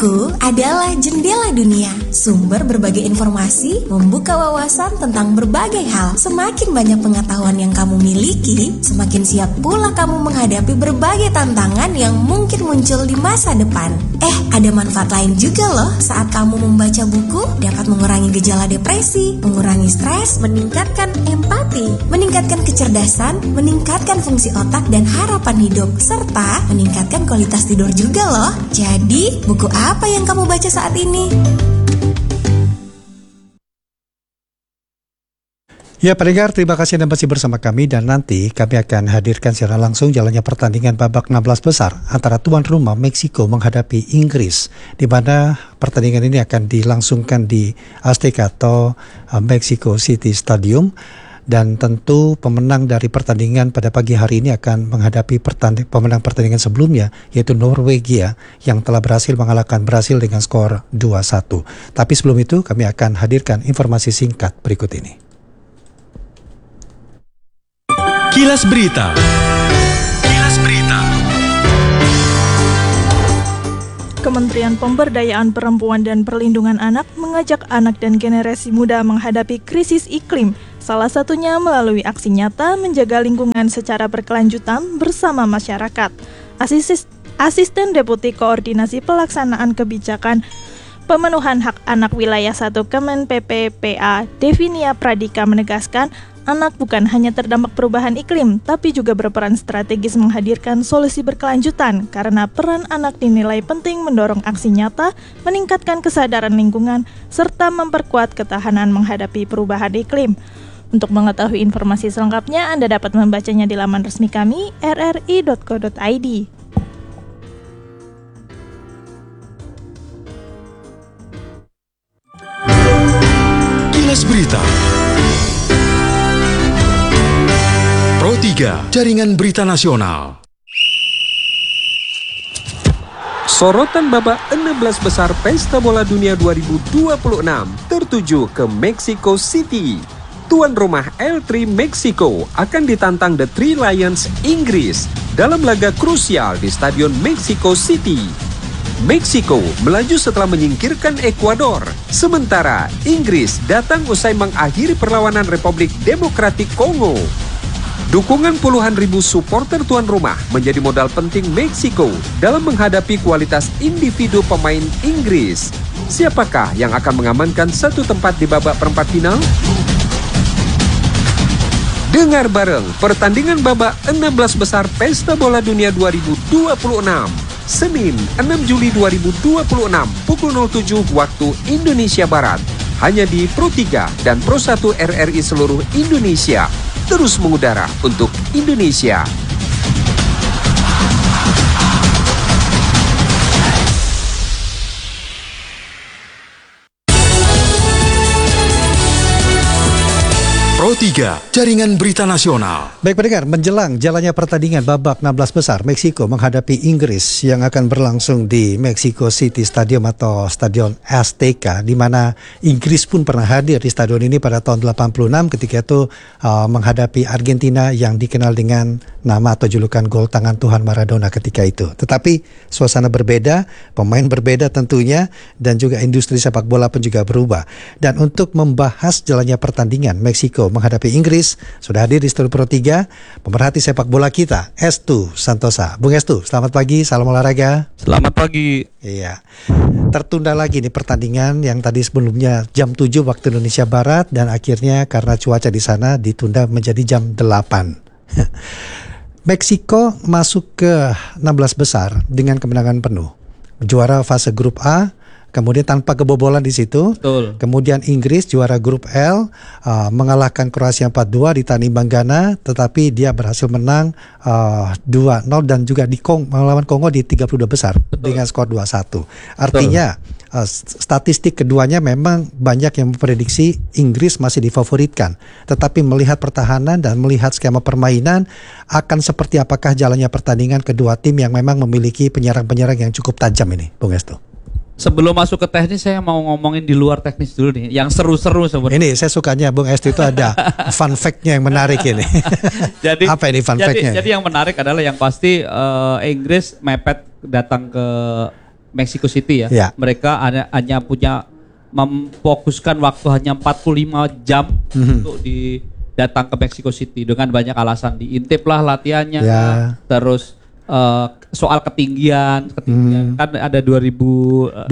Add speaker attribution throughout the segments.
Speaker 1: Buku adalah jendela dunia, sumber berbagai informasi, membuka wawasan tentang berbagai hal. Semakin banyak pengetahuan yang kamu miliki, semakin siap pula kamu menghadapi berbagai tantangan yang mungkin muncul di masa depan. Ada manfaat lain juga loh saat kamu membaca buku. Dapat mengurangi gejala depresi, mengurangi stres, meningkatkan empati, meningkatkan kecerdasan, meningkatkan fungsi otak dan harapan hidup, serta meningkatkan kualitas tidur juga loh. Jadi, buku apa yang kamu baca saat ini?
Speaker 2: Ya pendengar, terima kasih Anda masih bersama kami dan nanti kami akan hadirkan secara langsung jalannya pertandingan babak 16 besar antara tuan rumah Meksiko menghadapi Inggris, di mana pertandingan ini akan dilangsungkan di Azteca atau Mexico City Stadium. Dan tentu pemenang dari pertandingan pada pagi hari ini akan menghadapi pemenang pertandingan sebelumnya, yaitu Norwegia yang telah berhasil mengalahkan Brasil dengan skor 2-1. Tapi sebelum itu kami akan hadirkan informasi singkat berikut ini.
Speaker 3: Kilas Berita.
Speaker 4: Kementerian Pemberdayaan Perempuan dan Perlindungan Anak mengajak anak dan generasi muda menghadapi krisis iklim, salah satunya melalui aksi nyata menjaga lingkungan secara berkelanjutan bersama masyarakat. Asisten Deputi Koordinasi Pelaksanaan Kebijakan Pemenuhan Hak Anak Wilayah 1 Kemen PPPA, Devinia Pradika menegaskan, anak bukan hanya terdampak perubahan iklim, tapi juga berperan strategis menghadirkan solusi berkelanjutan karena peran anak dinilai penting mendorong aksi nyata, meningkatkan kesadaran lingkungan, serta memperkuat ketahanan menghadapi perubahan iklim. Untuk mengetahui informasi selengkapnya, Anda dapat membacanya di laman resmi kami, rri.co.id.
Speaker 3: Kilas Berita. Pro 3, Jaringan Berita Nasional.
Speaker 5: Sorotan babak 16 besar Pesta Bola Dunia 2026 tertuju ke Mexico City. Tuan rumah L3 Meksiko akan ditantang The Three Lions Inggris dalam laga krusial di Stadion Mexico City. Meksiko melaju setelah menyingkirkan Ekuador, sementara Inggris datang usai mengakhiri perlawanan Republik Demokratik Kongo. Dukungan puluhan ribu supporter tuan rumah menjadi modal penting Meksiko dalam menghadapi kualitas individu pemain Inggris. Siapakah yang akan mengamankan satu tempat di babak perempat final? Dengar bareng pertandingan babak 16 besar Pesta Bola Dunia 2026. Senin 6 Juli 2026 pukul 07 waktu Indonesia Barat. Hanya di Pro 3 dan Pro 1 RRI seluruh Indonesia. Terus mengudara untuk Indonesia.
Speaker 3: Pro 3, Jaringan Berita Nasional.
Speaker 2: Baik pendengar, menjelang jalannya pertandingan babak 16 besar Meksiko menghadapi Inggris yang akan berlangsung di Mexico City Stadium atau Stadion Azteca, di mana Inggris pun pernah hadir di stadion ini pada tahun 86 ketika itu menghadapi Argentina yang dikenal dengan nama atau julukan gol tangan Tuhan Maradona ketika itu. Tetapi suasana berbeda, pemain berbeda tentunya, dan juga industri sepak bola pun juga berubah. Dan untuk membahas jalannya pertandingan Meksiko menghadapi Inggris, sudah hadir di Studio Pro 3 pemerhati sepak bola kita, Estu Santosa. Bung Estu, selamat pagi, salam olahraga.
Speaker 6: Selamat pagi.
Speaker 2: Iya, tertunda lagi nih pertandingan yang tadi sebelumnya jam 7 waktu Indonesia Barat, dan akhirnya karena cuaca di sana ditunda menjadi jam 8. Meksiko masuk ke 16 besar dengan kemenangan penuh. Juara fase grup A, kemudian tanpa kebobolan di situ.
Speaker 6: Betul.
Speaker 2: Kemudian Inggris juara grup L, mengalahkan Kroasia 4-2 di tanding Banggana, tetapi dia berhasil menang 2-0 dan juga melawan Kongo di 32 besar. Betul. Dengan skor 2-1. Artinya statistik keduanya memang banyak yang memprediksi Inggris masih difavoritkan. Tetapi melihat pertahanan dan melihat skema permainan, akan seperti apakah jalannya pertandingan kedua tim yang memang memiliki penyerang-penyerang yang cukup tajam ini, Bung Estu?
Speaker 6: Sebelum masuk ke teknis, saya mau ngomongin di luar teknis dulu nih, yang seru-seru sebenarnya.
Speaker 2: Ini saya sukanya Bung Estu itu ada fun fact-nya yang menarik ini.
Speaker 6: Jadi
Speaker 2: apa ini fun fact-nya?
Speaker 6: Jadi yang menarik adalah yang pasti Inggris mepet datang ke Mexico City ya.
Speaker 2: Ya.
Speaker 6: Mereka hanya punya memfokuskan waktu hanya 45 jam untuk datang ke Mexico City dengan banyak alasan, diintip lah latihannya,
Speaker 2: Ya.
Speaker 6: terus soal ketinggian kan ada 200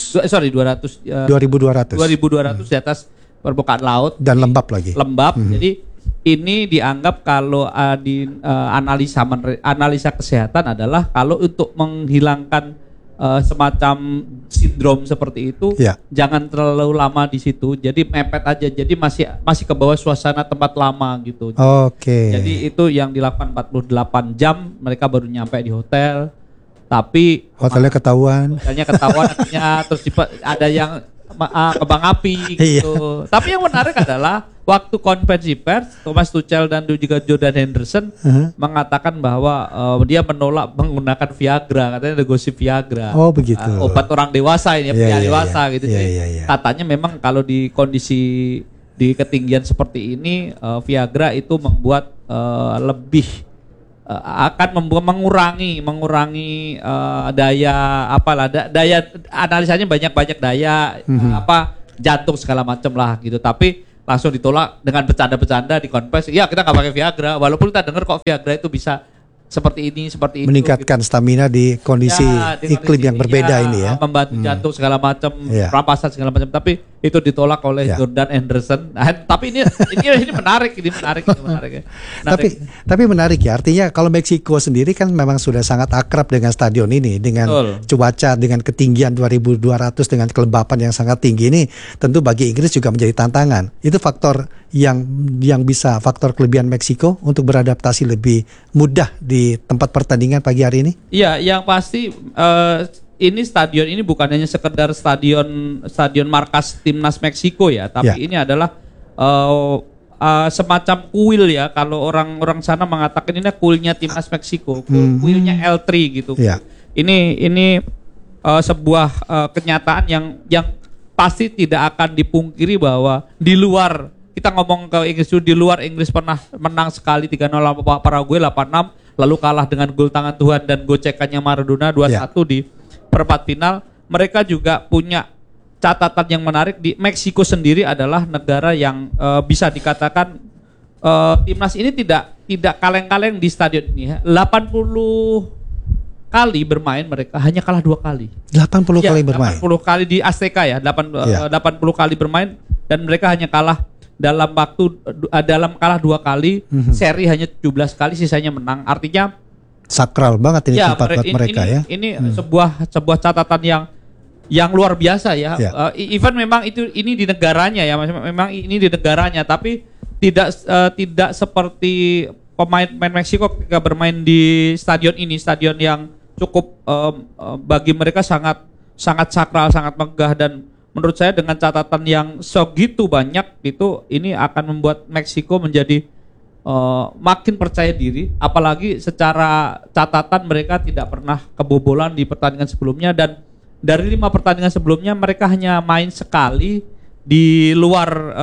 Speaker 2: 2.200
Speaker 6: di atas permukaan laut
Speaker 2: dan lembab lagi.
Speaker 6: Jadi ini dianggap kalau di analisa kesehatan adalah kalau untuk menghilangkan semacam sindrom seperti itu,
Speaker 2: Ya.
Speaker 6: jangan terlalu lama di situ. Jadi mepet aja. Jadi masih ke bawah suasana tempat lama gitu.
Speaker 2: Oke.
Speaker 6: Jadi itu yang dilakukan 48 jam, mereka baru nyampe di hotel. Tapi
Speaker 2: Hotelnya ketahuan.
Speaker 6: artinya terus ada yang kebang api gitu. Tapi yang menarik adalah waktu konferensi pers, Thomas Tuchel dan juga Jordan Henderson mengatakan bahwa dia menolak menggunakan Viagra, katanya ada gosip Viagra.
Speaker 2: Oh begitu.
Speaker 6: Obat orang dewasa ini, pria dewasa gitu.
Speaker 2: Iya,
Speaker 6: Jadi
Speaker 2: iya, iya.
Speaker 6: katanya memang kalau di kondisi di ketinggian seperti ini, Viagra itu membuat lebih akan mengurangi daya daya analisanya banyak daya jantung segala macam lah gitu, tapi langsung ditolak dengan bercanda-bercanda di konferensi. Ya kita nggak pakai Viagra, walaupun kita dengar kok Viagra itu bisa seperti ini seperti itu,
Speaker 2: meningkatkan
Speaker 6: gitu.
Speaker 2: stamina di kondisi
Speaker 6: Di
Speaker 2: iklim yang berbeda ini ya.
Speaker 6: Membantu jantung segala macam,
Speaker 2: Ya.
Speaker 6: rampasan segala macam, tapi itu ditolak oleh
Speaker 2: Ya.
Speaker 6: Jordan Henderson. Tapi ini menarik, ini menarik ya.
Speaker 2: Tapi menarik ya, artinya kalau Meksiko sendiri kan memang sudah sangat akrab dengan stadion ini, dengan cuaca, dengan ketinggian 2.200 dengan kelembapan yang sangat tinggi ini, tentu bagi Inggris juga menjadi tantangan. Itu faktor yang bisa faktor kelebihan Meksiko untuk beradaptasi lebih mudah di tempat pertandingan pagi hari ini.
Speaker 6: Iya, yang pasti ini stadion ini bukan hanya sekedar stadion markas timnas Meksiko ya, tapi ini adalah semacam kuil ya. Kalau orang sana mengatakan ini kuilnya timnas Meksiko, kuilnya L3 gitu.
Speaker 2: Ya.
Speaker 6: Ini sebuah kenyataan yang pasti tidak akan dipungkiri bahwa di luar, kita ngomong ke Inggris dulu, di luar Inggris pernah menang sekali 3-0 lawan Paraguay 8-6, lalu kalah dengan gol tangan Tuhan dan gocekannya Maradona 2-1 di perempat final. Mereka juga punya catatan yang menarik. Di Meksiko sendiri adalah negara yang bisa dikatakan timnas ini tidak kaleng-kaleng di stadion ini. 80 kali bermain mereka hanya kalah 2 kali.
Speaker 2: 80 kali bermain.
Speaker 6: 80 kali di Azteca ya, 80 kali bermain dan mereka hanya kalah dalam kalah 2 kali, seri hanya 17 kali, sisanya menang. Artinya
Speaker 2: sakral banget ini tempat buat mereka ya.
Speaker 6: Ini sebuah catatan yang luar biasa ya. Even memang ini di negaranya ya, memang ini di negaranya, tapi tidak seperti pemain Meksiko ketika bermain di stadion ini, stadion yang cukup bagi mereka sangat sakral, sangat megah, dan menurut saya dengan catatan yang segitu banyak itu, ini akan membuat Meksiko menjadi makin percaya diri, apalagi secara catatan mereka tidak pernah kebobolan di pertandingan sebelumnya, dan dari 5 pertandingan sebelumnya mereka hanya main sekali di luar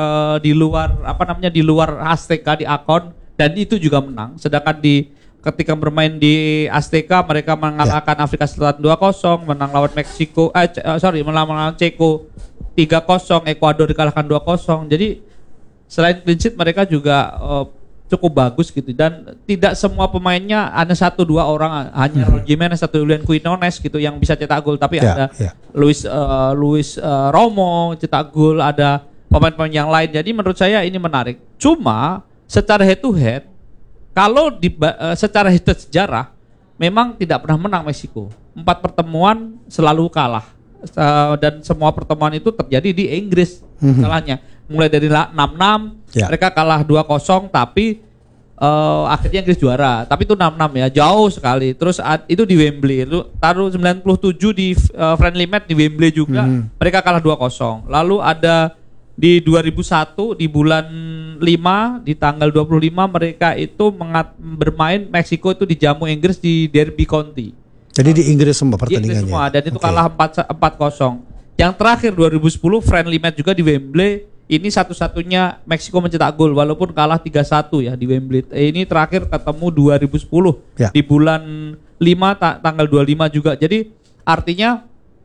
Speaker 6: Azteca di Akon, dan itu juga menang. Sedangkan ketika bermain di Azteca mereka mengalahkan Afrika Selatan 2-0, menang lawan menang Ceko 3-0, Ekuador dikalahkan 2-0. Jadi selain clean sheet mereka juga cukup bagus gitu, dan tidak semua pemainnya hanya 1-2 orang, hanya Raul Jimenez atau Julian Quinones gitu yang bisa cetak gol, tapi ada Luis Romo cetak gol, ada pemain-pemain yang lain. Jadi menurut saya ini menarik. Cuma secara head to head, kalau secara sejarah memang tidak pernah menang Meksiko. 4 pertemuan selalu kalah. Dan semua pertemuan itu terjadi di Inggris. Salahnya mulai dari 6-6 mereka kalah 2-0, tapi akhirnya Inggris juara. Tapi itu 6-6 ya, jauh sekali. Terus itu di Wembley, itu taruh 97 di friendly match di Wembley juga, mereka kalah 2-0. Lalu ada di 2001 di bulan 5 di tanggal 25 mereka itu bermain, Meksiko itu dijamu Inggris di Derby County.
Speaker 2: Jadi di Inggris semua pertandingannya.
Speaker 6: Semua, dan itu kalah 4-0. Yang terakhir 2010 friendly match juga di Wembley. Ini satu-satunya Meksiko mencetak gol walaupun kalah 3-1 ya di Wembley. Ini terakhir ketemu 2010 di bulan 5 tanggal 25 juga. Jadi artinya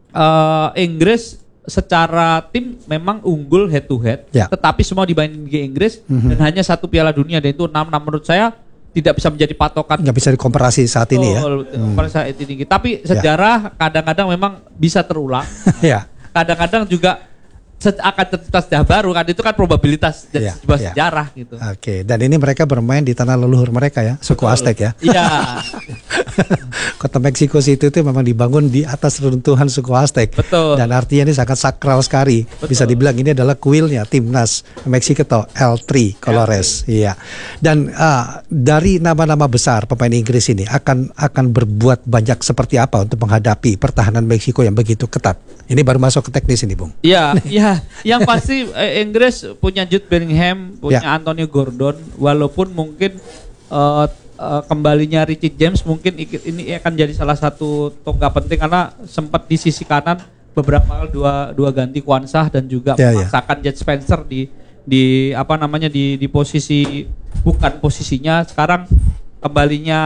Speaker 6: Inggris secara tim memang unggul head to head,
Speaker 2: Ya.
Speaker 6: tetapi semua dimainin di Inggris dan hanya satu Piala Dunia dan itu 6 menurut saya tidak bisa menjadi patokan.
Speaker 2: Nggak bisa dikomparasi saat ini ya.
Speaker 6: Pada saat ini. Tapi sejarah kadang-kadang memang bisa terulang.
Speaker 2: Ya.
Speaker 6: Kadang-kadang juga akan tercipta sejarah baru kan, itu kan probabilitas dan
Speaker 2: Ya,
Speaker 6: sebuah
Speaker 2: ya.
Speaker 6: sejarah gitu.
Speaker 2: Oke, dan ini mereka bermain di tanah leluhur mereka ya, suku Aztec ya.
Speaker 6: Iya.
Speaker 2: Kota Meksiko City itu memang dibangun di atas runtuhan suku Aztec.
Speaker 6: Betul.
Speaker 2: Dan artinya ini sangat sakral sekali. Bisa dibilang ini adalah kuilnya timnas Meksiko atau El3 Colores. Iya. Dan dari nama-nama besar pemain Inggris ini akan berbuat banyak seperti apa untuk menghadapi pertahanan Meksiko yang begitu ketat. Ini baru masuk ke teknis ini, Bung.
Speaker 6: Iya, iya. Yang pasti Inggris punya Jude Bellingham, punya
Speaker 2: Ya.
Speaker 6: Antonio Gordon, walaupun mungkin kembalinya Richie James mungkin ini akan jadi salah satu tonggak penting karena sempat di sisi kanan beberapa kali dua ganti Kwanzaa dan juga memaksakan Jet Spencer di apa namanya di posisi bukan posisinya. Sekarang kembalinya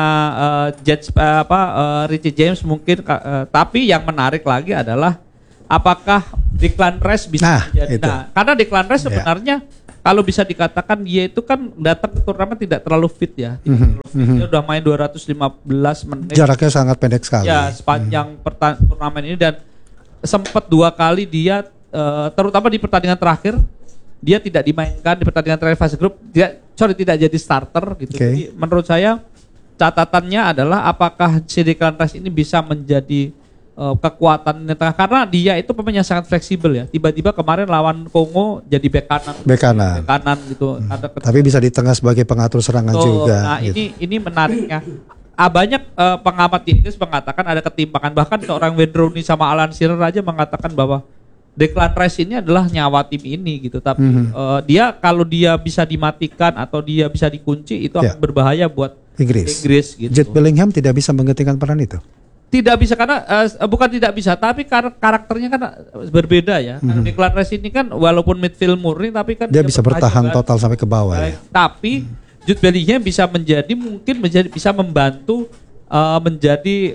Speaker 6: Richie James mungkin tapi yang menarik lagi adalah apakah Declan Rice bisa menjadi karena Declan Rice sebenarnya kalau bisa dikatakan dia itu kan datang ke turnamen tidak terlalu fit ya. Dia udah main 215 menit.
Speaker 2: Jaraknya sangat pendek sekali.
Speaker 6: Ya, sepanjang turnamen ini dan sempat 2 kali dia terutama di pertandingan terakhir dia tidak dimainkan di pertandingan terakhir fase grup. Tidak jadi starter gitu. Jadi menurut saya catatannya adalah apakah si Declan Rice ini bisa menjadi kekuatan di tengah karena dia itu pemain yang sangat fleksibel ya. Tiba-tiba kemarin lawan Kongo jadi bek kanan gitu.
Speaker 2: Tapi bisa di tengah sebagai pengatur serangan juga.
Speaker 6: Nah,
Speaker 2: gitu.
Speaker 6: ini menariknya. Banyak pengamat di Inggris mengatakan ada ketimpangan, bahkan seorang Wayne Rooney sama Alan Shearer aja mengatakan bahwa Declan Rice ini adalah nyawa tim ini gitu. Tapi dia kalau dia bisa dimatikan atau dia bisa dikunci itu akan berbahaya buat Inggris gitu.
Speaker 2: Jude Bellingham tidak bisa menggantikan peran itu.
Speaker 6: Tidak bisa karena bukan tidak bisa, tapi karakternya kan berbeda ya. Declan Rice ini kan walaupun midfield murni, tapi kan
Speaker 2: dia bisa bertahan total sampai ke bawah. Ya.
Speaker 6: Tapi Jude Bellingham bisa bisa membantu menjadi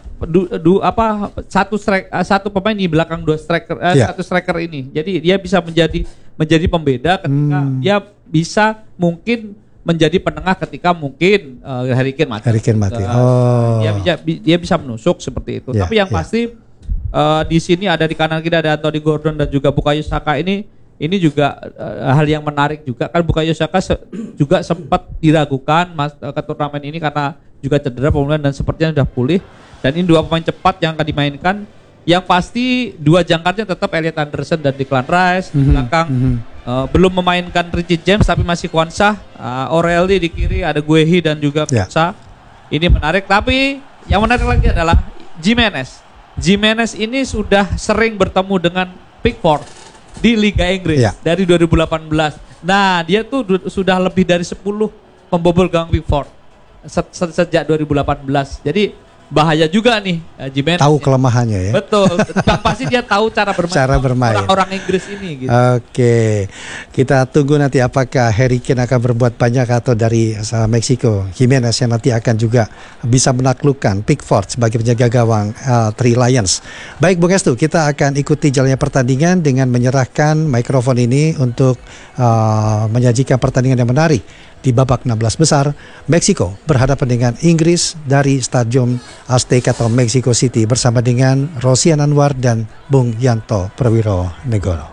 Speaker 6: satu pemain di belakang dua striker, satu striker ini. Jadi dia bisa menjadi pembeda ketika dia bisa mungkin menjadi penengah ketika mungkin Harry Kane mati. Dia bisa menusuk seperti itu. Tapi yang pasti di sini ada di kanan kita ada Anthony Gordon dan juga Bukayo Saka ini juga hal yang menarik juga kan. Bukayo Saka juga sempat diragukan ke turnamen ini karena juga cedera pemulihan dan sepertinya sudah pulih. Dan ini 2 pemain cepat yang akan dimainkan. Yang pasti 2 jangkarnya tetap Elliot Anderson dan Declan Rice. Di belakang belum memainkan Richie James tapi masih Kwanzaa, O'Reilly di kiri, ada Guehi dan juga Kwanzaa. Ini menarik, tapi yang menarik lagi adalah Jimenez. Jimenez ini sudah sering bertemu dengan Pickford di Liga Inggris dari 2018. Nah, dia tuh sudah lebih dari 10 pembobol gawang Pickford sejak 2018. Jadi bahaya juga nih Jimenez.
Speaker 2: Tahu kelemahannya ya.
Speaker 6: Betul. Pasti dia tahu cara bermain. Orang-orang Inggris ini gitu.
Speaker 2: Oke. Kita tunggu nanti apakah Harry Kane akan berbuat banyak atau dari Meksiko Jimenez yang nanti akan juga bisa menaklukkan Pickford sebagai penjaga gawang Three Lions. Baik Bung Estu, kita akan ikuti jalannya pertandingan dengan menyerahkan mikrofon ini untuk menyajikan pertandingan yang menarik. Di babak 16 besar, Meksiko berhadapan dengan Inggris dari Stadion Azteca atau Mexico City bersama dengan Rosian Anwar dan Bung Yanto Prawiro Negoro.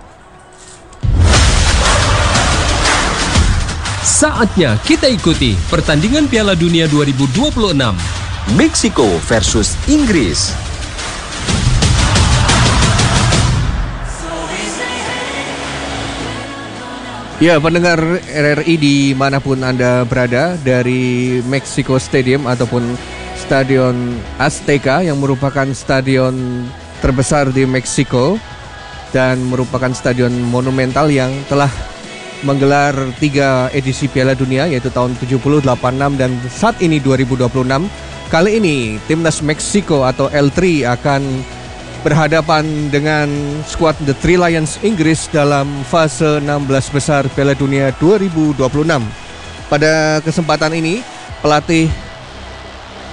Speaker 5: Saatnya kita ikuti pertandingan Piala Dunia 2026 Meksiko versus Inggris.
Speaker 7: Ya, pendengar RRI dimanapun Anda berada, dari Mexico Stadium ataupun Stadion Azteca yang merupakan stadion terbesar di Meksiko dan merupakan stadion monumental yang telah menggelar 3 edisi Piala Dunia, yaitu tahun 70, 86 dan saat ini 2026. Kali ini timnas Meksiko atau L3 akan berhadapan dengan skuad The Three Lions Inggris dalam fase 16 besar Piala Dunia 2026. Pada kesempatan ini, pelatih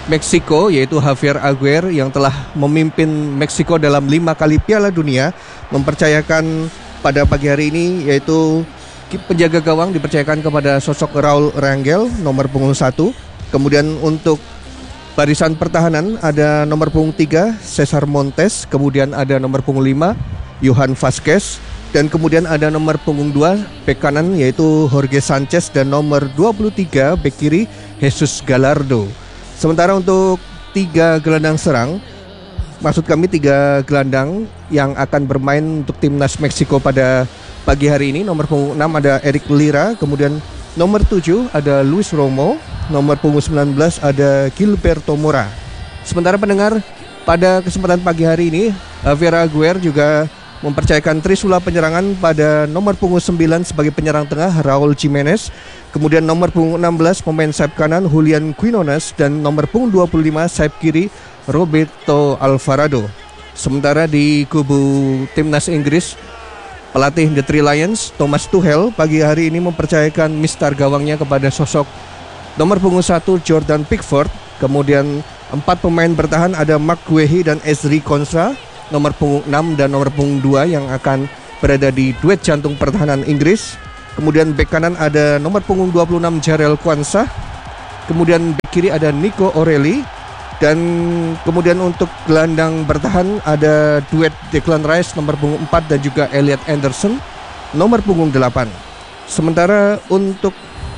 Speaker 7: Meksiko, yaitu Javier Aguirre yang telah memimpin Meksiko dalam 5 kali Piala Dunia, mempercayakan pada pagi hari ini, yaitu penjaga gawang dipercayakan kepada sosok Raul Rangel, nomor punggung 1. Kemudian untuk barisan pertahanan ada nomor punggung 3 Cesar Montes, kemudian ada nomor punggung 5 Johan Vazquez, dan kemudian ada nomor punggung 2 bek kanan yaitu Jorge Sanchez, dan nomor 23 bek kiri Jesus Gallardo. Sementara untuk 3 gelandang serang, maksud kami 3 gelandang yang akan bermain untuk timnas Meksiko pada pagi hari ini, nomor punggung 6 ada Eric Lira, kemudian nomor 7 ada Luis Romo, nomor punggung 19 ada Gilberto Mora. Sementara pendengar, pada kesempatan pagi hari ini Javier Aguirre juga mempercayakan trisula penyerangan pada nomor punggung 9 sebagai penyerang tengah Raul Jimenez, kemudian nomor punggung 16 pemain sayap kanan Julian Quinones, dan nomor punggung 25 sayap kiri Roberto Alvarado. Sementara di kubu timnas Inggris, pelatih The Three Lions Thomas Tuchel pagi hari ini mempercayakan mistar gawangnya kepada sosok nomor punggung 1 Jordan Pickford, kemudian 4 pemain bertahan ada Mark Guehi dan Ezri Konsa, nomor punggung 6 dan nomor punggung 2 yang akan berada di duet jantung pertahanan Inggris. Kemudian bek kanan ada nomor punggung 26 Jarel Kwanzaa, kemudian bek kiri ada Nico Orelli, dan kemudian untuk gelandang bertahan ada duet Declan Rice nomor punggung 4 dan juga Elliot Anderson nomor punggung 8. Sementara untuk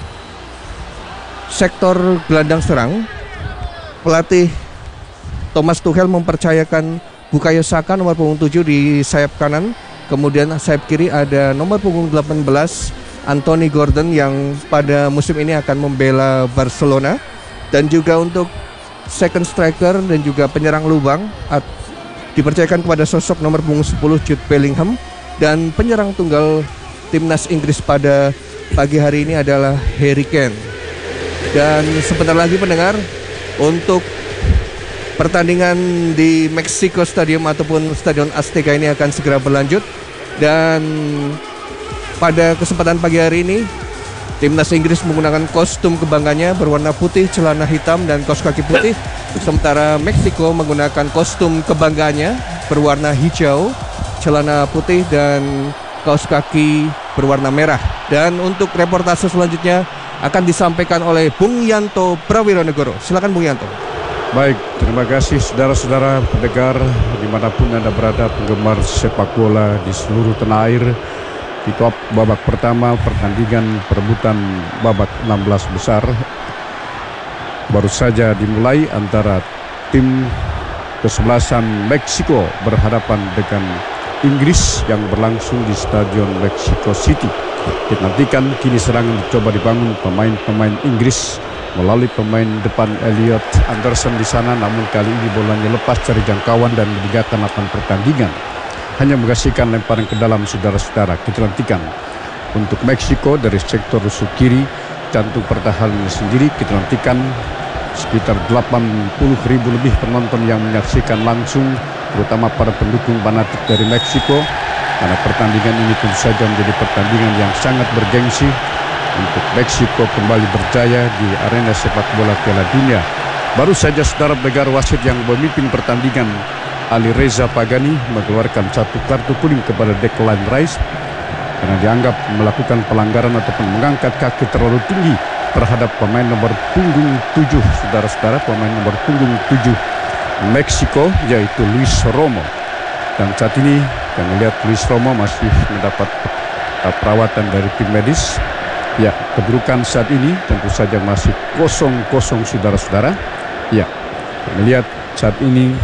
Speaker 7: sektor gelandang serang, pelatih Thomas Tuchel mempercayakan Bukayo Saka nomor punggung 7 di sayap kanan, kemudian sayap kiri ada nomor punggung 18 Anthony Gordon yang pada musim ini akan membela Barcelona, dan juga untuk second striker dan juga penyerang lubang dipercayakan kepada sosok nomor punggung 10 Jude Bellingham, dan penyerang tunggal timnas Inggris pada pagi hari ini adalah Harry Kane. Dan sebentar lagi pendengar, untuk pertandingan di Mexico Stadium ataupun Stadion Azteca ini akan segera berlanjut, dan pada kesempatan pagi hari ini timnas Inggris menggunakan kostum kebanggaannya berwarna putih, celana hitam dan kaos kaki putih, sementara Meksiko menggunakan kostum kebanggaannya berwarna hijau, celana putih dan kaos kaki berwarna merah. Dan untuk reportase selanjutnya akan disampaikan oleh Bung Yanto Prawironegoro. Silakan Bung Yanto.
Speaker 8: Baik, terima kasih saudara-saudara pendengar dimanapun Anda berada, penggemar sepak bola di seluruh tanah air. Di top babak pertama pertandingan perebutan babak 16 besar baru saja dimulai antara tim kesebelasan Meksiko berhadapan dengan Inggris yang berlangsung di Stadion Mexico City. Dinantikan kini serangan dicoba dibangun pemain-pemain Inggris melalui pemain depan Elliot Anderson di sana, namun kali ini bolanya lepas dari jangkauan dan meninggalkan lapangan pertandingan. Hanya mengasihkan lemparan ke dalam saudara-saudara. Kita nantikan untuk Meksiko dari sektor rusuh kiri jantung pertahanan sendiri. Kita nantikan sekitar 80.000 lebih penonton yang menyaksikan langsung, terutama para pendukung fanatik dari Meksiko, karena pertandingan ini tentu saja menjadi pertandingan yang sangat bergengsi untuk Meksiko kembali berjaya di arena sepak bola Piala Dunia. Baru saja saudara pendengar, wasit yang memimpin pertandingan Ali Reza Pagani mengeluarkan satu kartu kuning kepada Declan Rice karena dianggap melakukan pelanggaran ataupun mengangkat kaki terlalu tinggi terhadap pemain nomor punggung 7, saudara-saudara, pemain nomor punggung 7 Meksiko yaitu Luis Romo. Dan saat ini kita melihat Luis Romo masih mendapat perawatan dari tim medis. Ya, kedudukan saat ini tentu saja masih 0-0 saudara-saudara. Ya, melihat saat ini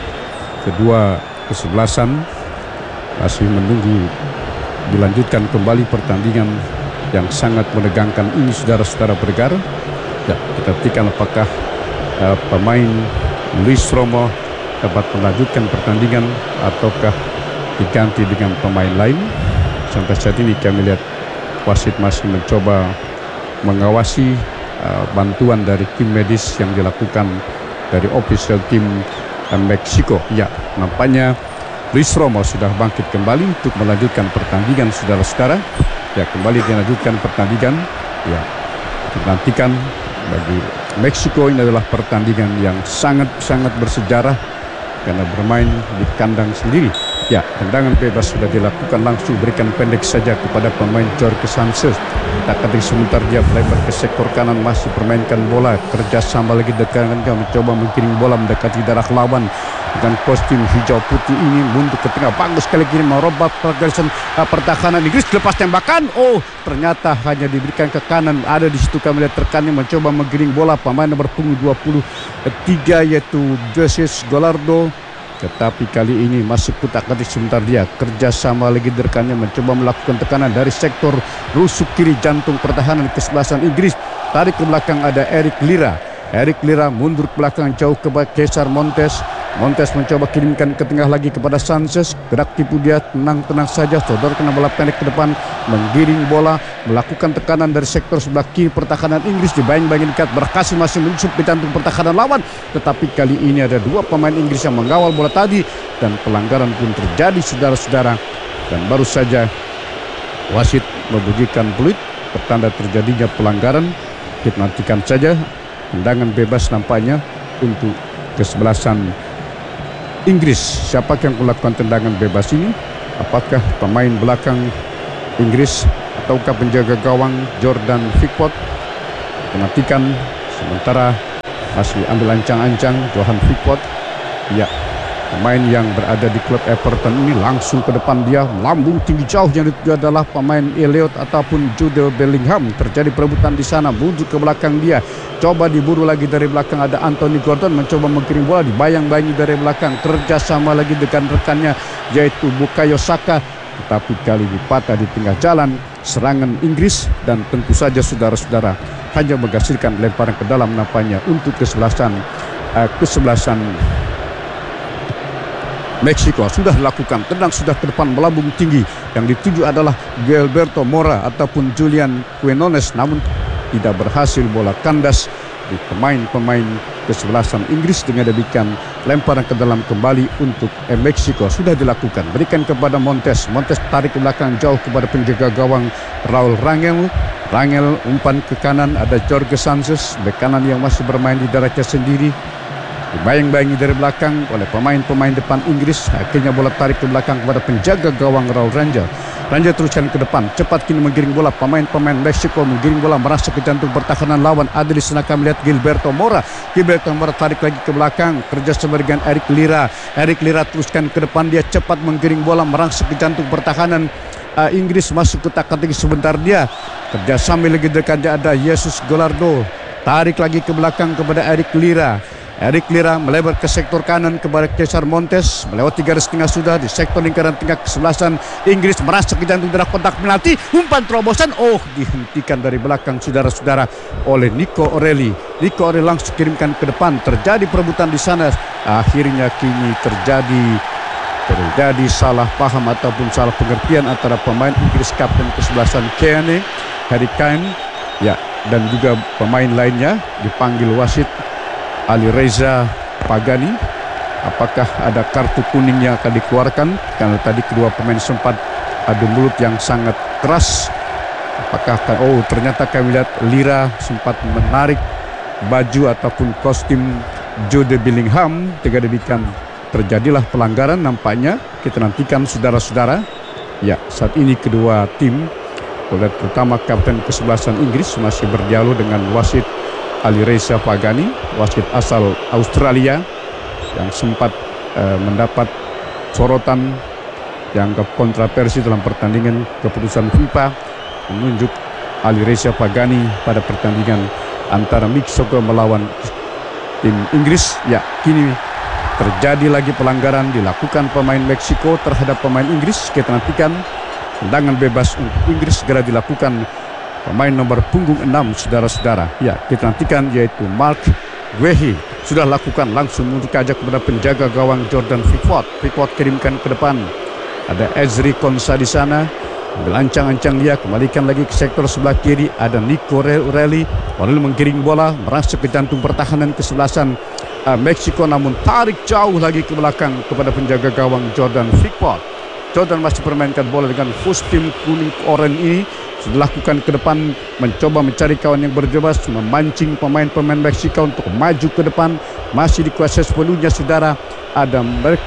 Speaker 8: kedua kesebelasan masih menunggu dilanjutkan kembali pertandingan yang sangat menegangkan ini saudara-saudara pendengar. Ya, kita nantikan apakah pemain Luis Romo dapat melanjutkan pertandingan ataukah diganti dengan pemain lain. Sampai saat ini kami lihat wasit masih mencoba mengawasi bantuan dari tim medis yang dilakukan dari official tim Meksiko. Ya, nampaknya Luis Romo sudah bangkit kembali untuk melanjutkan pertandingan saudara-saudara. Ya, kembali dilanjutkan pertandingan. Ya, nantikan bagi Meksiko ini adalah pertandingan yang sangat-sangat bersejarah karena bermain di kandang sendiri. Ya, tendangan bebas sudah dilakukan langsung, berikan pendek saja kepada pemain Jorge Sanchez. Tak ketik sebentar dia melebar ke sektor kanan, masih permainkan bola, kerjasama lagi dekat mencoba menggiring bola mendekati darah lawan dengan kostum hijau putih ini, mundur ke tengah, bagus sekali kiri merobak garisan pertahanan Inggris, lepas tembakan, ternyata hanya diberikan ke kanan. Ada di situ kami lihat rekannya mencoba menggiring bola, pemain nomor punggung 23 yaitu Joses Golardo. Tetapi kali ini masuk kutak-katik sebentar dia kerjasama lagi rekannya mencoba melakukan tekanan dari sektor rusuk kiri jantung pertahanan kesebelasan Inggris. Tarik ke belakang ada Eric Lira. Eric Lira mundur ke belakang jauh ke Cesar Montes. Montes mencoba kirimkan ke tengah lagi kepada Sanchez. Gerak tipu dia, tenang-tenang saja, sodorkan bola pendek ke depan, menggiring bola, melakukan tekanan dari sektor sebelah kiri pertahanan Inggris, dibayang-bayang dekat, berhasil masih menyusup ke jantung pertahanan lawan. Tetapi kali ini ada dua pemain Inggris yang mengawal bola tadi, dan pelanggaran pun terjadi, saudara-saudara. Dan baru saja wasit membunyikan peluit pertanda terjadinya pelanggaran. Kita nantikan saja tendangan bebas nampaknya untuk kesebelasan Inggris. Siapa yang melakukan tendangan bebas ini? Apakah pemain belakang Inggris ataukah penjaga gawang Jordan Pickford? Menantikan sementara masih ambil ancang-ancang Johan Pickford. Ya, pemain yang berada di klub Everton ini langsung ke depan dia melambung tinggi jauh, yang itu adalah pemain Elliot ataupun Jude Bellingham. Terjadi perebutan di sana, mundur ke belakang dia, coba diburu lagi dari belakang, ada Anthony Gordon mencoba mengkirim bola, dibayang-bayangi dari belakang, kerjasama lagi dengan rekannya yaitu Bukayo Saka, tetapi kali ini patah di tengah jalan serangan Inggris, dan tentu saja saudara-saudara hanya menghasilkan lemparan ke dalam nampaknya untuk kesebelasan Meksiko. Sudah dilakukan, tendang sudah ke depan melambung tinggi, yang dituju adalah Gilberto Mora ataupun Julian Quinones, namun tidak berhasil, bola kandas di pemain-pemain kesebelasan Inggris. Dengan demikian lemparan ke dalam kembali untuk Meksiko sudah dilakukan, berikan kepada Montes. Montes tarik ke belakang jauh kepada penjaga gawang Raul Rangel. Rangel umpan ke kanan, ada Jorge Sanchez bek kanan yang masih bermain di daratnya sendiri, dibayang-bayangi dari belakang oleh pemain-pemain depan Inggris. Akhirnya bola tarik ke belakang kepada penjaga gawang Raul Rangel. Rangel teruskan ke depan, cepat kini menggiring bola. Pemain-pemain Meksiko menggiring bola merasa ke jantung pertahanan lawan. Ada di sana kami lihat Gilberto Mora. Gilberto Mora tarik lagi ke belakang, kerjasama dengan Eric Lira. Eric Lira teruskan ke depan, dia cepat menggiring bola merasa ke jantung pertahanan Inggris, masuk ke kotak-katik sebentar dia. Kerjasama lagi dekatnya ada Jesus Golardo. Tarik lagi ke belakang kepada Eric Lira. Eric Lira melebar ke sektor kanan kepada Cesar Montes, melewati garis tengah sudah di sektor lingkaran tengah kesebelasan Inggris, merasa ke jantung darah kotak penalti, umpan terobosan, dihentikan dari belakang saudara-saudara oleh Nico Orelli. Nico Orelli langsung kirimkan ke depan, terjadi perebutan di sana. Akhirnya kini terjadi salah paham ataupun salah pengertian antara pemain Inggris kapten kesebelasan Keane, Harry Kane, ya, dan juga pemain lainnya. Dipanggil wasit Ali Reza Pagani. Apakah ada kartu kuning yang akan dikeluarkan? Karena tadi kedua pemain sempat adu mulut yang sangat keras. Apakah ternyata kami lihat Lira sempat menarik baju ataupun kostum Jude Bellingham. Dengan demikian terjadilah pelanggaran nampaknya. Kita nantikan saudara-saudara. Ya, saat ini kedua tim, terutama kapten kesebelasan Inggris, masih berdialog dengan wasit Ali Reza Pagani, wasit asal Australia yang sempat mendapat sorotan yang kontroversi dalam pertandingan keputusan FIFA menunjuk Ali Reza Pagani pada pertandingan antara Meksiko melawan tim Inggris. Ya, kini terjadi lagi pelanggaran dilakukan pemain Meksiko terhadap pemain Inggris. Kita nantikan tendangan bebas untuk Inggris segera dilakukan pemain nomor punggung 6 saudara-saudara. Ya, kita nantikan yaitu Mark Guehi. Sudah lakukan langsung untuk ajak kepada penjaga gawang Jordan Pickford. Pickford kirimkan ke depan. Ada Ezri Konsa di sana. Belancang-ancang dia, kembalikan lagi ke sektor sebelah kiri. Ada Nico Orelli. Orelli menggiring bola, merasa ke jantung pertahanan kesebelasan Meksiko, namun tarik jauh lagi ke belakang kepada penjaga gawang Jordan Pickford. Jordan masih permainkan bola dengan kostum kuning oranye ini. sudah lakukan ke depan, mencoba mencari kawan yang berjebas, memancing pemain-pemain Meksiko untuk maju ke depan. Masih dikuasai sepenuhnya saudara, ada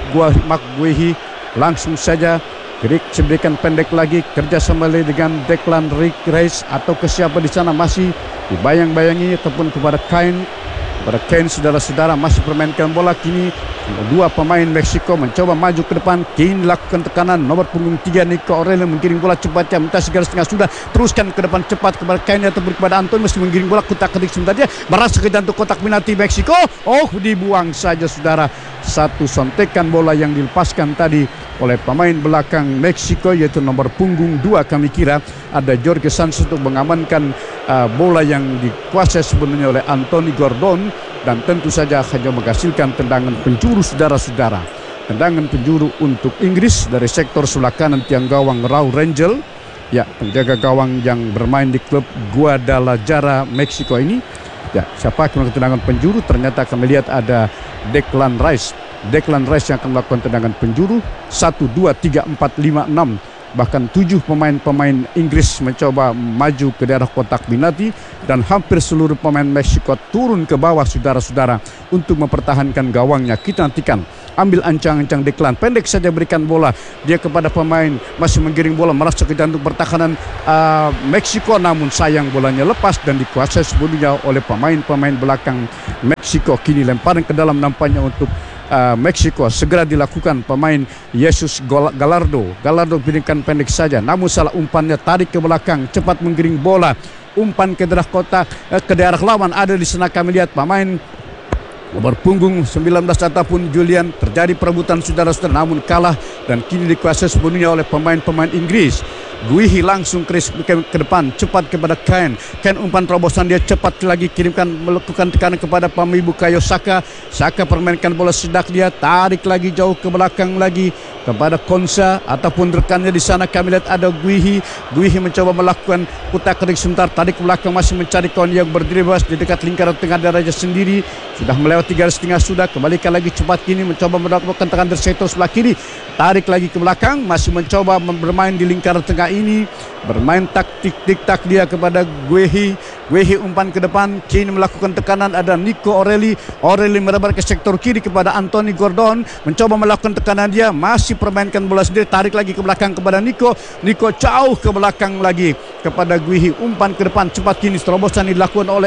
Speaker 8: McGuehi, langsung saja berikan pendek lagi, kerjasama dengan Declan Rice atau ke siapa di sana, masih dibayang-bayangi ataupun kepada Kane. Pada Kane saudara-saudara masih permainkan bola. Kini dua pemain Meksiko mencoba maju ke depan. Kane lakukan tekanan, nomor punggung 3 Nico Aurelio menggiring bola cepatnya mentasi garis tengah, sudah teruskan ke depan cepat kepada Kane ataupun kepada Anton, masih menggiring bola kutak-ketik sebentar dia merasa ke jantung kotak penalti Meksiko. Dibuang saja saudara. Satu sontekan bola yang dilepaskan tadi oleh pemain belakang Meksiko, yaitu nomor punggung 2 kami kira ada Jorge Sanchez untuk mengamankan bola yang dikuasai sebenarnya oleh Anthony Gordon, dan tentu saja hanya menghasilkan tendangan penjuru saudara-saudara. Tendangan penjuru untuk Inggris dari sektor sebelah kanan tiang gawang Raul Rangel, ya, penjaga gawang yang bermain di klub Guadalajara Meksiko ini. Ya, siapa yang melakukan tendangan penjuru? Ternyata kami lihat ada Declan Rice. Declan Rice yang akan melakukan tendangan penjuru. 1, 2, 3, 4, 5, 6. Bahkan 7 pemain-pemain Inggris mencoba maju ke daerah kotak penalti, dan hampir seluruh pemain Meksiko turun ke bawah saudara-saudara untuk mempertahankan gawangnya. Kita nantikan. Ambil ancang-ancang Declan, pendek saja berikan bola dia kepada pemain, masih menggiring bola merasa ke jantung pertahanan Meksiko, namun sayang bolanya lepas dan dikuasai sepenuhnya oleh pemain-pemain belakang Meksiko. Kini lemparan ke dalam nampaknya untuk Meksiko segera dilakukan pemain Jesus Gallardo berikan pendek saja, namun salah umpannya, tarik ke belakang, cepat menggiring bola, umpan ke daerah kotak, ke daerah lawan. Ada di sana kami lihat pemain nomor punggung 19 ataupun Julian, terjadi perebutan saudara-saudara, namun kalah dan kini dikuasai sepenuhnya oleh pemain-pemain Inggris. Guihi langsung ke depan, cepat kepada Kane. Kane umpan terobosan dia cepat lagi, kirimkan, melakukan tekanan kepada Bukayo Saka. Saka permainkan bola sedak dia, tarik lagi jauh ke belakang lagi kepada Konsa ataupun rekannya di sana. Kami lihat ada Guihi. Guihi mencoba melakukan putar-kerik sebentar, tarik ke belakang, masih mencari kawan yang berdiri bebas di dekat lingkaran tengah darahnya sendiri. Sudah melewati garis tengah, sudah kembalikan lagi cepat kini, mencoba melakukan tekanan dari sektor sebelah kiri, tarik lagi ke belakang, masih mencoba bermain di lingkaran tengah ini, bermain taktik tik-tak dia kepada Guehi. Guehi umpan ke depan, kini melakukan tekanan, ada Nico Aurelio merebar ke sektor kiri kepada Anthony Gordon, mencoba melakukan tekanan dia, masih permainkan bola sendiri, tarik lagi ke belakang kepada Nico jauh ke belakang lagi kepada Guehi, umpan ke depan cepat kini, terobosan dilakukan oleh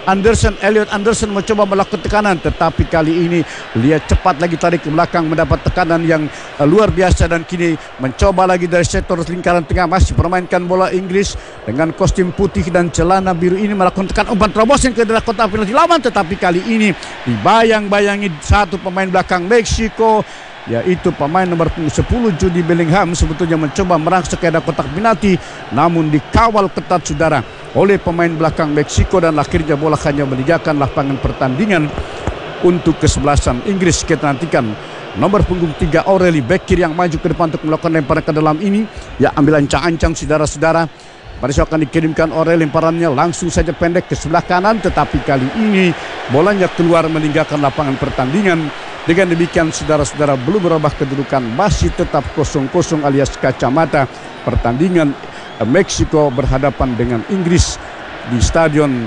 Speaker 8: Elliot Anderson mencoba melakukan tekanan, tetapi kali ini dia cepat lagi tarik ke belakang, mendapat tekanan yang luar biasa, dan kini mencoba lagi dari sektor lingkaran tengah, masih permainkan bola Inggris dengan kostum putih dan celana biru ini, melakukan tekanan, umpan terobosan ke daerah kotak penalti lawan, tetapi kali ini dibayang-bayangi satu pemain belakang Meksiko, yaitu pemain nomor 10 Jude Bellingham, sebetulnya mencoba merangsek ke daerah kotak penalti, namun dikawal ketat saudara oleh pemain belakang Meksiko, dan akhirnya bola hanya meninggalkan lapangan pertandingan untuk kesebelasan Inggris. Kita nantikan nomor punggung 3 Aurelio, bek kiri yang maju ke depan untuk melakukan lemparan ke dalam ini. Ya, ambil ancang-ancang saudara-saudara. Pada saat akan dikirimkan Aurelio, lemparannya langsung saja pendek ke sebelah kanan, tetapi kali ini bolanya keluar meninggalkan lapangan pertandingan. Dengan demikian saudara-saudara, belum berubah kedudukan, masih tetap 0-0 alias kacamata. Pertandingan Meksiko berhadapan dengan Inggris di stadion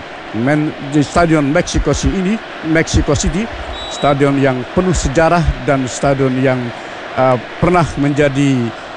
Speaker 8: Mexico City, stadion yang penuh sejarah dan stadion yang pernah menjadi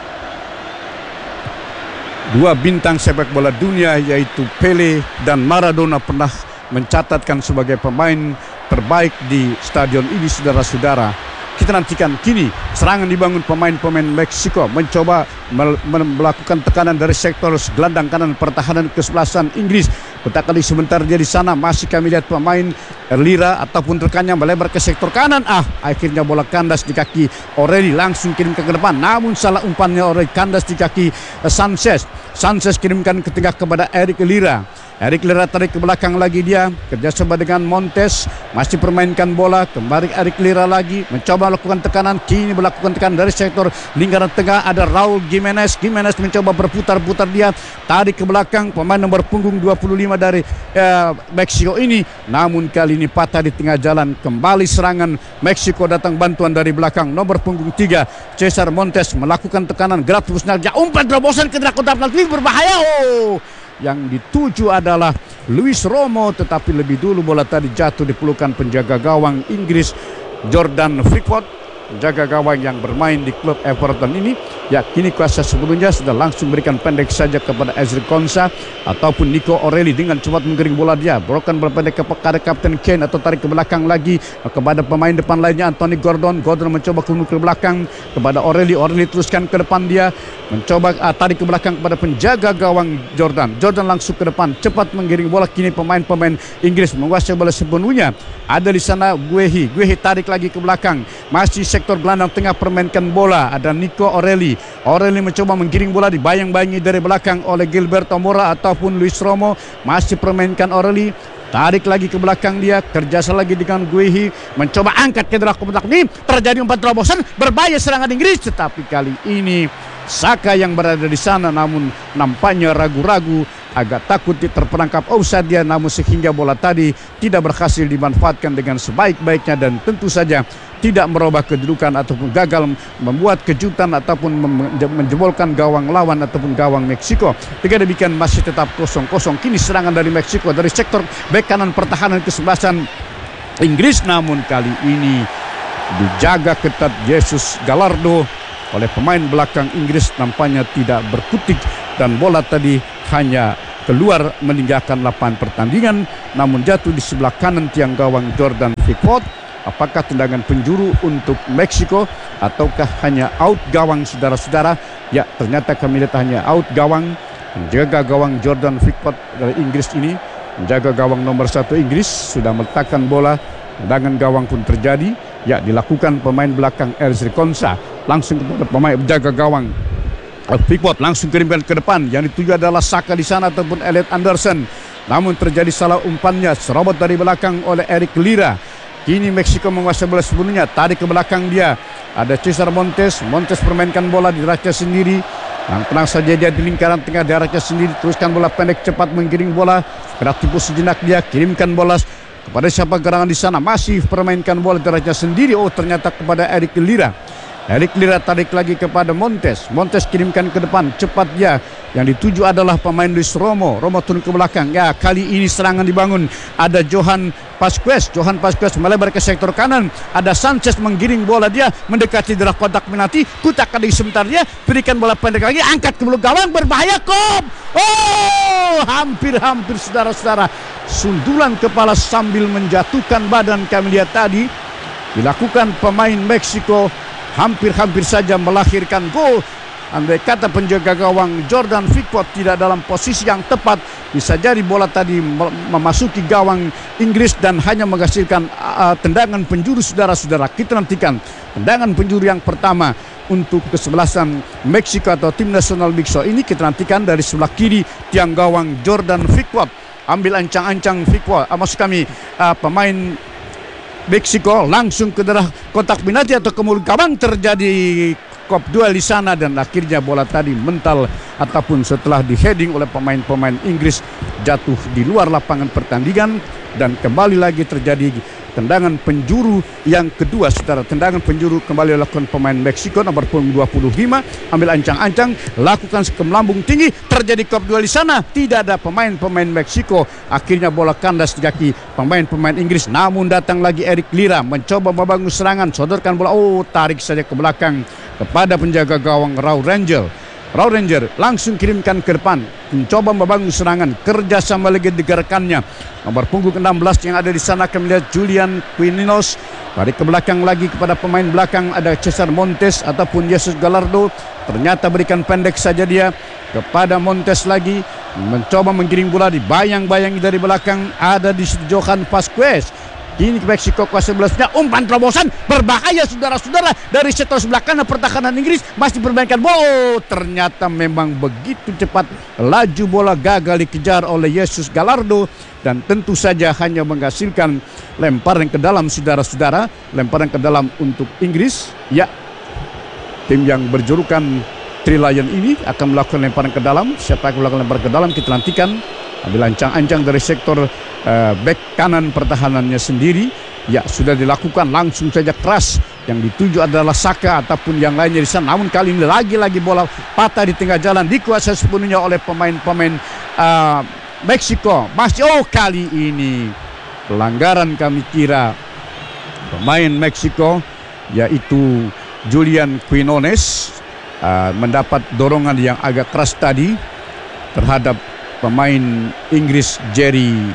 Speaker 8: dua bintang sepak bola dunia, yaitu Pele dan Maradona pernah mencatatkan sebagai pemain terbaik di stadion ini saudara-saudara. Kita nantikan kini serangan dibangun pemain-pemain Meksiko, mencoba melakukan tekanan dari sektor gelandang kanan pertahanan kesebelasan Inggris. Kotak kali sebentar dia di sana, masih kami lihat pemain Lira ataupun rekannya melebar ke sektor kanan. Akhirnya bola kandas di kaki Aurelio, langsung kirimkan ke depan, namun salah umpannya Aurelio, kandas di kaki Sanchez kirimkan ke tengah kepada Eric Lira tarik ke belakang lagi, dia kerjasama dengan Montes, masih permainkan bola, kembali Eric Lira lagi mencoba melakukan tekanan, kini melakukan tekanan dari sektor lingkaran tengah, ada Raul Gimenez mencoba berputar-putar, dia tarik ke belakang, pemain nomor punggung 25 pertama dari Meksiko ini, namun kali ini patah di tengah jalan. Kembali serangan Meksiko, datang bantuan dari belakang. Nomor punggung 3 Cesar Montes melakukan tekanan gratis, umpan terobosan ke dalam kotak penalti, berbahaya. Yang dituju adalah Luis Romo, tetapi lebih dulu bola tadi jatuh di pelukan penjaga gawang Inggris Jordan Pickford, penjaga gawang yang bermain di klub Everton ini. Ya, kini kuasa sebelumnya sudah langsung berikan pendek saja kepada Ezri Konsa ataupun Nico O'Reilly dengan cepat menggiring bola dia. Berikan bola pendek kepada Kapten Kane atau tarik ke belakang lagi kepada pemain depan lainnya Anthony Gordon. Gordon mencoba ke belakang kepada O'Reilly. O'Reilly teruskan ke depan dia, mencoba tarik ke belakang kepada penjaga gawang Jordan. Jordan langsung ke depan, cepat menggiring bola. Kini pemain-pemain Inggris menguasai bola sepenuhnya. Ada di sana Guehi tarik lagi ke belakang. Masih sektor gelandang tengah permainkan bola. Ada Nico O'Reilly. O'Reilly mencoba menggiring bola, dibayang-bayangi dari belakang oleh Gilberto Mora ataupun Luis Romo. Masih permainkan O'Reilly. Tarik lagi ke belakang dia, kerjasama lagi dengan Guehi, mencoba angkat ke dalam kotak ini. Terjadi umpan terobosan, berbahaya serangan Inggris. Tetapi kali ini Saka yang berada di sana namun nampaknya ragu-ragu, agak takut terperangkap offside dia, namun sehingga bola tadi tidak berhasil dimanfaatkan dengan sebaik-baiknya dan tentu saja tidak merubah kedudukan ataupun gagal membuat kejutan ataupun menjebolkan gawang lawan ataupun gawang Meksiko. Jika demikian masih tetap 0-0. Kini serangan dari Meksiko dari sektor bek kanan pertahanan kesebelasan Inggris, namun kali ini dijaga ketat Jesus Gallardo oleh pemain belakang Inggris, nampaknya tidak berkutik dan bola tadi hanya keluar meninggalkan lapangan pertandingan, namun jatuh di sebelah kanan tiang gawang Jordan Pickford. Apakah tendangan penjuru untuk Meksiko ataukah hanya out gawang, saudara-saudara? Ya, ternyata kami lihat hanya out gawang. Menjaga gawang Jordan Pickford dari Inggris ini, menjaga gawang nomor 1 Inggris sudah meletakkan bola. Tendangan gawang pun terjadi. Ya, dilakukan pemain belakang Ezri Konsa langsung kepada pemain penjaga gawang Pickford, langsung kirimkan ke depan. Yang dituju adalah Saka di sana ataupun Elliot Anderson. Namun terjadi salah umpannya, serobot dari belakang oleh Eric Lira. Kini Meksiko menguasai bola sepenuhnya, tarik ke belakang dia. Ada Cesar Montes permainkan bola di raca sendiri. Tenang saja dia di lingkaran tengah di raca sendiri, teruskan bola pendek, cepat menggiring bola. Gerak tipu sejenak dia, kirimkan bola kepada siapa gerangan di sana, masih permainkan bola di raca sendiri. Oh, ternyata kepada Eric Lira. Eric Lira tarik lagi kepada Montes kirimkan ke depan, cepat dia. Yang dituju adalah pemain Luis Romo turun ke belakang. Ya, kali ini serangan dibangun. Ada Johan Pasquez melebar ke sektor kanan. Ada Sanchez menggiring bola dia, mendekati darah kotak penalti. Kutak lagi sebentar dia, berikan bola pendek lagi, angkat ke belakang gawang, berbahaya kop. Oh, hampir saudara-saudara. Sundulan kepala sambil menjatuhkan badan kami lihat tadi dilakukan pemain Meksiko. Hampir saja melahirkan gol. Andai kata penjaga gawang Jordan Pickford tidak dalam posisi yang tepat, bisa jadi bola tadi memasuki gawang Inggris dan hanya menghasilkan tendangan penjuru, saudara-saudara. Kita nantikan tendangan penjuru yang pertama untuk kesebelasan Meksiko atau tim nasional Meksiko ini. Kita nantikan dari sebelah kiri tiang gawang Jordan Pickford. Ambil ancang-ancang Pickford, maksud kami pemain Meksiko langsung ke daerah kotak penalti atau ke mulut gawang. Terjadi kop duel di sana dan akhirnya bola tadi mental ataupun setelah di heading oleh pemain-pemain Inggris jatuh di luar lapangan pertandingan dan kembali lagi terjadi tendangan penjuru yang kedua, saudara. Tendangan penjuru kembali dilakukan pemain Meksiko nomor punggung 25, ambil ancang-ancang, lakukan melambung tinggi, terjadi kop duel di sana, tidak ada pemain-pemain Meksiko. Akhirnya bola kandas di kaki pemain-pemain Inggris, namun datang lagi Eric Lira mencoba membangun serangan, sodorkan bola, tarik saja ke belakang kepada penjaga gawang Raul Ranger langsung kirimkan ke depan, mencoba membangun serangan, kerjasama lagi digerakkannya. Nomor punggung 16 yang ada di sana akan melihat Julian Quinones. Balik ke belakang lagi kepada pemain belakang, ada Cesar Montes ataupun Jesus Gallardo. Ternyata berikan pendek saja dia kepada Montes lagi, mencoba menggiring bola, dibayang-bayangi dari belakang, ada di Johan Pasquez. Kini Meksiko kuasa belasnya, umpan terobosan berbahaya, saudara-saudara, dari sektor sebelah kanan pertahanan Inggris masih bermainkan bola. Ternyata memang begitu cepat laju bola, gagal dikejar oleh Jesus Gallardo dan tentu saja hanya menghasilkan lemparan ke dalam, saudara-saudara, lemparan ke dalam untuk Inggris. Ya, tim yang berjulukan Three Lion ini akan melakukan lemparan ke dalam. Siapa yang melakukan lemparan ke dalam kita nantikan. Ambil ancang-ancang dari sektor back kanan pertahanannya sendiri. Ya, sudah dilakukan langsung saja keras. Yang dituju adalah Saka ataupun yang lainnya di sana. Namun kali ini lagi-lagi bola patah di tengah jalan, dikuasai sepenuhnya oleh pemain-pemain Meksiko. Kali ini pelanggaran kami kira pemain Meksiko, yaitu Julian Quinones, mendapat dorongan yang agak keras tadi terhadap pemain Inggris Jereli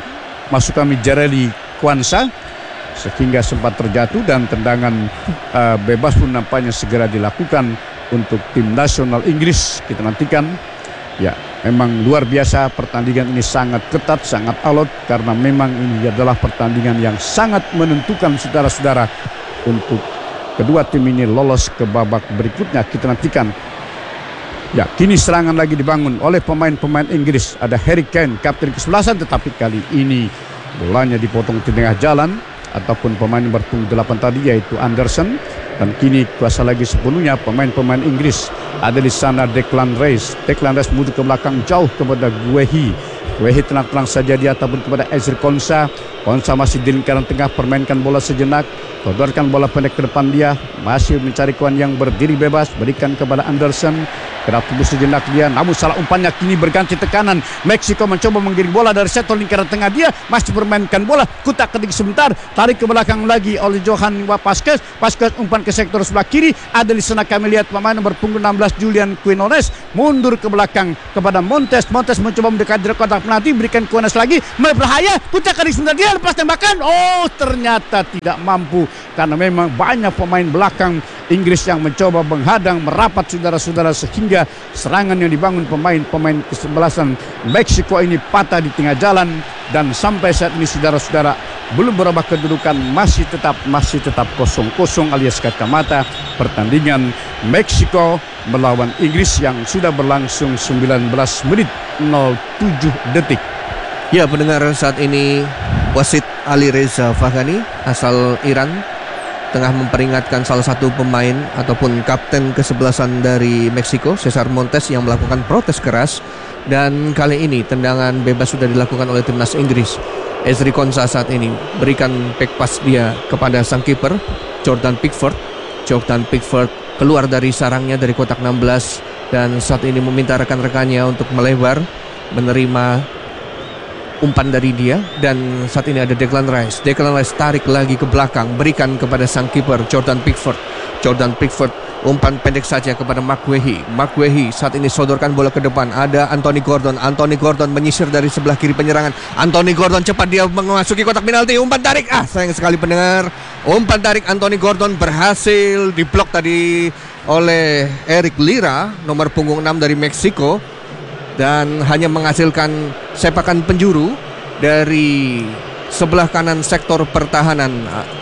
Speaker 8: Kwanza, sehingga sempat terjatuh dan tendangan bebas pun nampaknya segera dilakukan untuk tim nasional Inggris. Kita nantikan. Ya, memang luar biasa, pertandingan ini sangat ketat, sangat alot, karena memang ini adalah pertandingan yang sangat menentukan saudara-saudara untuk kedua tim ini lolos ke babak berikutnya. Kita nantikan. Ya, kini serangan lagi dibangun oleh pemain-pemain Inggris. Ada Harry Kane, kapten ke-11, tetapi kali ini bolanya dipotong di tengah jalan ataupun pemain berpunggung 8 tadi, yaitu Anderson. Dan kini kuasa lagi sepenuhnya pemain-pemain Inggris. Ada di sana Declan Rice menuju ke belakang jauh kepada Guehi tenang-tenang saja dia, ataupun kepada Ezri Konsa masih di lingkaran tengah, permainkan bola sejenak, sodorkan bola pendek ke depan dia, masih mencari kawan yang berdiri bebas, berikan kepada Anderson, gerak tubuh sejenak dia, namun salah umpannya kini berganti tekanan. Meksiko mencoba menggiring bola dari sektor lingkaran tengah dia, masih bermainkan bola, kutak ketik sebentar, tarik ke belakang lagi oleh Johan Pasquez umpan ke sektor sebelah kiri. Ada di sana kami lihat pemain nomor punggung 16 Julian Quinones mundur ke belakang kepada Montes mencoba mendekat dari kotak penalti, berikan Quinones lagi, berbahaya, kutak ketik sebentar dia, lepas tembakan, ternyata tidak mampu, karena memang banyak pemain belakang Inggris yang mencoba menghadang, merapat saudara-saudara, sehingga serangan yang dibangun pemain-pemain kesebelasan Meksiko ini patah di tengah jalan. Dan sampai saat ini saudara-saudara belum berubah kedudukan, masih tetap 0-0 alias kacamata pertandingan Meksiko melawan Inggris yang sudah berlangsung 19 menit 07 detik.
Speaker 7: Ya, pendengar, saat ini wasit Ali Reza Faghani asal Iran tengah memperingatkan salah satu pemain ataupun kapten ke-11 dari Meksiko, Cesar Montes, yang melakukan protes keras. Dan kali ini tendangan bebas sudah dilakukan oleh timnas Inggris. Ezri Konsa saat ini berikan back pass dia kepada sang kiper Jordan Pickford keluar dari sarangnya dari kotak 16 dan saat ini meminta rekan-rekannya untuk melebar menerima umpan dari dia. Dan saat ini ada Declan Rice tarik lagi ke belakang, berikan kepada sang kiper Jordan Pickford umpan pendek saja kepada Mark Guehi saat ini sodorkan bola ke depan. Ada Anthony Gordon menyisir dari sebelah kiri penyerangan. Anthony Gordon cepat dia memasuki kotak penalti, umpan tarik, sayang sekali pendengar, umpan tarik Anthony Gordon berhasil diblok tadi oleh Eric Lira, nomor punggung 6 dari Meksiko, dan hanya menghasilkan sepakan penjuru dari sebelah kanan sektor pertahanan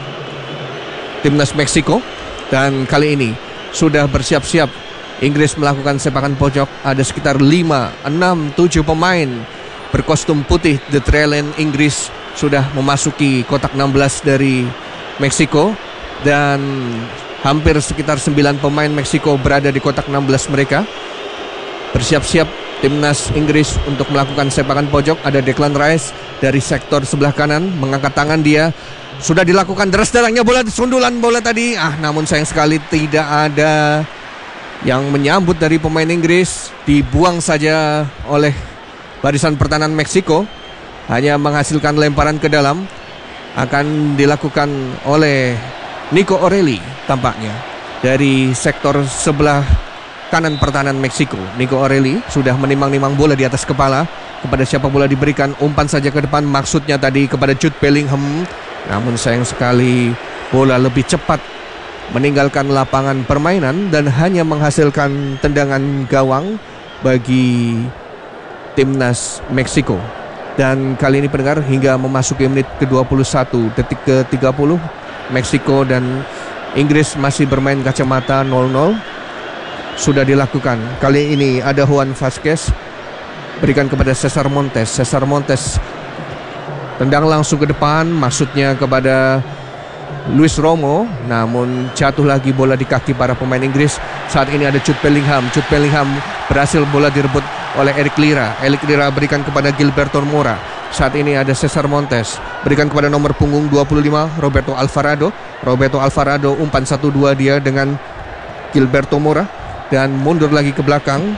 Speaker 7: timnas Meksiko. Dan kali ini sudah bersiap-siap Inggris melakukan sepakan pojok. Ada sekitar 5, 6, 7 pemain berkostum putih The Three Lion Inggris sudah memasuki kotak 16 dari Meksiko. Dan hampir sekitar 9 pemain Meksiko berada di kotak 16 mereka. Bersiap-siap timnas Inggris untuk melakukan sepakan pojok. Ada Declan Rice dari sektor sebelah kanan, mengangkat tangan dia. Sudah dilakukan deras-derasnya bola, sundulan bola tadi. Namun sayang sekali tidak ada yang menyambut dari pemain Inggris. Dibuang saja oleh barisan pertahanan Meksiko. Hanya menghasilkan lemparan ke dalam. Akan dilakukan oleh Nico O'Reilly tampaknya dari sektor sebelah kanan pertahanan Meksiko. Nico O'Reilly sudah menimang-nimang bola di atas kepala. Kepada siapa bola diberikan, umpan saja ke depan, maksudnya tadi kepada Jude Bellingham. Namun sayang sekali bola lebih cepat meninggalkan lapangan permainan dan hanya menghasilkan tendangan gawang bagi timnas Meksiko. Dan kali ini pendengar, hingga memasuki menit ke-21, detik ke-30, Meksiko dan Inggris masih bermain kacamata 0-0. Sudah dilakukan. Kali ini ada Juan Vasquez berikan kepada Cesar Montes. Tendang langsung ke depan, maksudnya kepada Luis Romo, namun jatuh lagi bola di kaki para pemain Inggris. Saat ini ada Jude Bellingham. Jude Bellingham berhasil bola direbut oleh Eric Lira. Eric Lira berikan kepada Gilberto Mora. Saat ini ada Cesar Montes, berikan kepada nomor punggung 25 Roberto Alvarado. Roberto Alvarado umpan 1-2 dia dengan Gilberto Mora, dan mundur lagi ke belakang.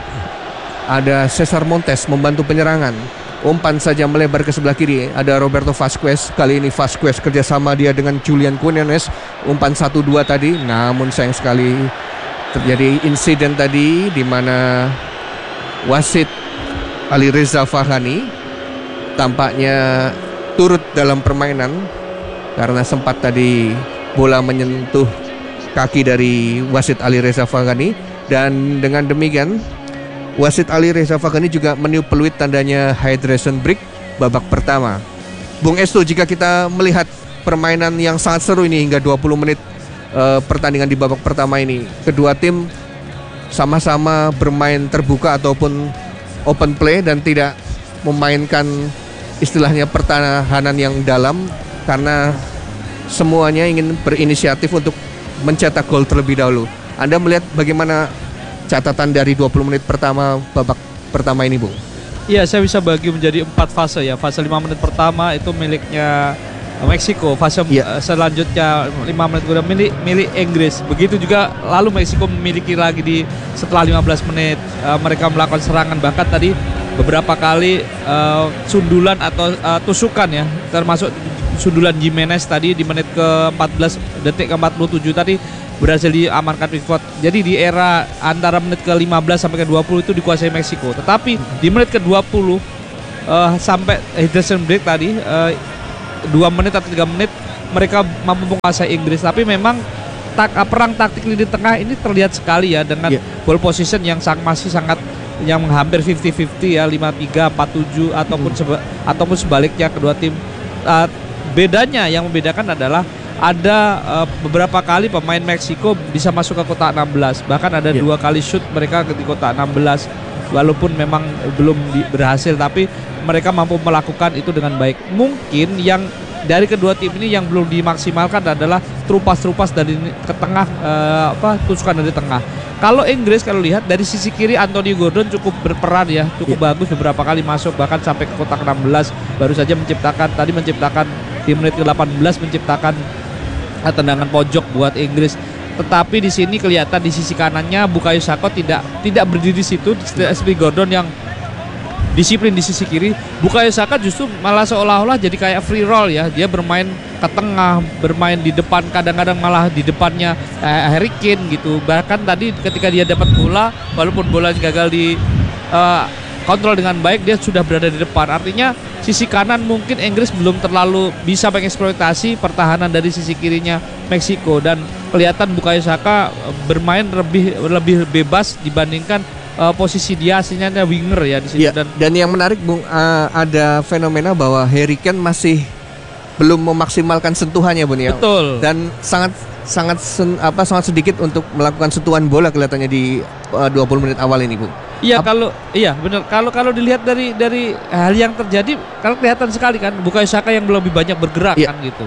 Speaker 7: Ada Cesar Montes membantu penyerangan. Umpan saja melebar ke sebelah kiri. Ada Roberto Vasquez. Kali ini Vasquez kerjasama dia dengan Julian Quinones. Umpan 1-2 tadi. Namun sayang sekali terjadi insiden tadi di mana wasit Ali Reza Fahani tampaknya turut dalam permainan karena sempat tadi bola menyentuh kaki dari wasit Ali Reza Fahani. Dan dengan demikian wasit Ali Reza Fahani juga meniup peluit tandanya hydration break babak pertama. Bung Estu, jika kita melihat permainan yang sangat seru ini hingga 20 menit pertandingan di babak pertama ini, kedua tim sama-sama bermain terbuka ataupun open play dan tidak memainkan istilahnya pertahanan yang dalam, karena semuanya ingin berinisiatif untuk mencetak gol terlebih dahulu. Anda melihat bagaimana catatan dari 20 menit pertama babak pertama ini, Bung?
Speaker 6: Iya, saya bisa bagi menjadi 4 fase ya. Fase 5 menit pertama itu miliknya Meksiko, fase selanjutnya 5 menit kedua milik Inggris. Begitu juga lalu Meksiko memiliki lagi di setelah 15 menit mereka melakukan serangan, bahkan tadi beberapa kali sundulan atau tusukan ya, termasuk sundulan Jimenez tadi di menit ke-14 detik ke-47 tadi berhasil diamankan Pickford. Jadi di era antara menit ke-15 sampai ke-20 itu dikuasai Meksiko. Tetapi di menit ke-20 sampai hydration break tadi 2 menit atau 3 menit mereka mampu menguasai Inggris. Tapi memang perang taktik lini tengah ini terlihat sekali ya, dengan ball position yang masih sangat yang hampir 50-50 ya, 5-3, 4-7 ataupun sebaliknya kedua tim. Bedanya yang membedakan adalah ada beberapa kali pemain Meksiko bisa masuk ke kotak 16, bahkan ada 2 kali shoot mereka di kotak 16, walaupun memang belum berhasil, tapi mereka mampu melakukan itu dengan baik. Mungkin yang dari kedua tim ini yang belum dimaksimalkan adalah terupas dari ke tengah, tusukan dari tengah. Kalau Inggris, kalau lihat dari sisi kiri, Anthony Gordon cukup berperan ya, cukup bagus, beberapa kali masuk bahkan sampai ke kotak 16, baru saja menciptakan di menit ke-18 menciptakan tendangan pojok buat Inggris. Tetapi di sini kelihatan di sisi kanannya Bukayo Saka tidak berdiri di situ, seperti Gordon yang disiplin di sisi kiri. Bukayo Saka justru malah seolah-olah jadi kayak free roll ya, dia bermain ke tengah, bermain di depan, kadang-kadang malah di depannya Harry Kane gitu. Bahkan tadi ketika dia dapat bola, walaupun bola gagal di kontrol dengan baik, dia sudah berada di depan. Artinya sisi kanan mungkin Inggris belum terlalu bisa mengeksploitasi pertahanan dari sisi kirinya Meksiko, dan kelihatan Bukayo Saka bermain lebih bebas dibandingkan posisi dia aslinya winger ya di sini.
Speaker 7: Dan yang menarik, Bung, ada fenomena bahwa Harry Kane masih belum memaksimalkan sentuhannya, Bung ya.
Speaker 6: Betul.
Speaker 7: Dan sangat sedikit untuk melakukan sentuhan bola kelihatannya di 20 menit awal ini, Bung.
Speaker 6: Iya, benar. Kalau dilihat dari hal yang terjadi, kalau kelihatan sekali kan Bukayo Saka yang lebih banyak bergerak kan gitu.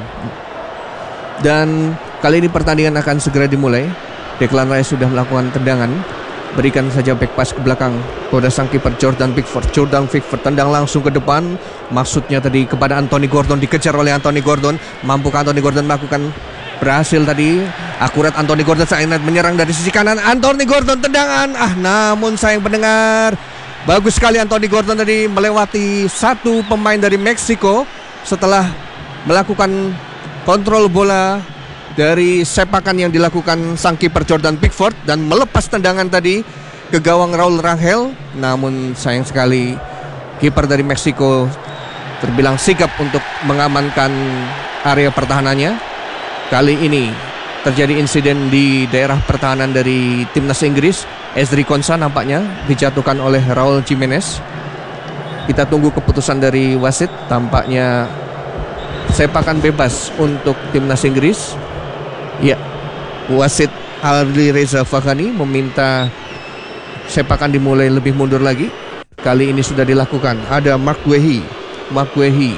Speaker 6: Dan
Speaker 7: kali ini pertandingan akan segera dimulai. Declan Rice sudah melakukan tendangan, berikan saja back pass ke belakang kepada sang kiper Jordan Pickford. Jordan Pickford tendang langsung ke depan, maksudnya tadi kepada Anthony Gordon, dikejar oleh Anthony Gordon. Mampukah Anthony Gordon melakukan berhasil tadi? Akurat Anthony Gordon saat menyerang dari sisi kanan. Anthony Gordon tendangan, namun sayang pendengar, bagus sekali Anthony Gordon tadi melewati satu pemain dari Meksiko setelah melakukan kontrol bola dari sepakan yang dilakukan sang kiper Jordan Pickford dan melepas tendangan tadi ke gawang Raul Rangel. Namun sayang sekali kiper dari Meksiko terbilang sigap untuk mengamankan area pertahanannya. Kali ini terjadi insiden di daerah pertahanan dari timnas Inggris. Ezri Konsa nampaknya dijatuhkan oleh Raul Jimenez. Kita tunggu keputusan dari wasit. Tampaknya sepakan bebas untuk timnas Inggris. Ya, wasit Ali Reza Fahani meminta sepakan dimulai lebih mundur lagi. Kali ini sudah dilakukan. Ada Mark Guehi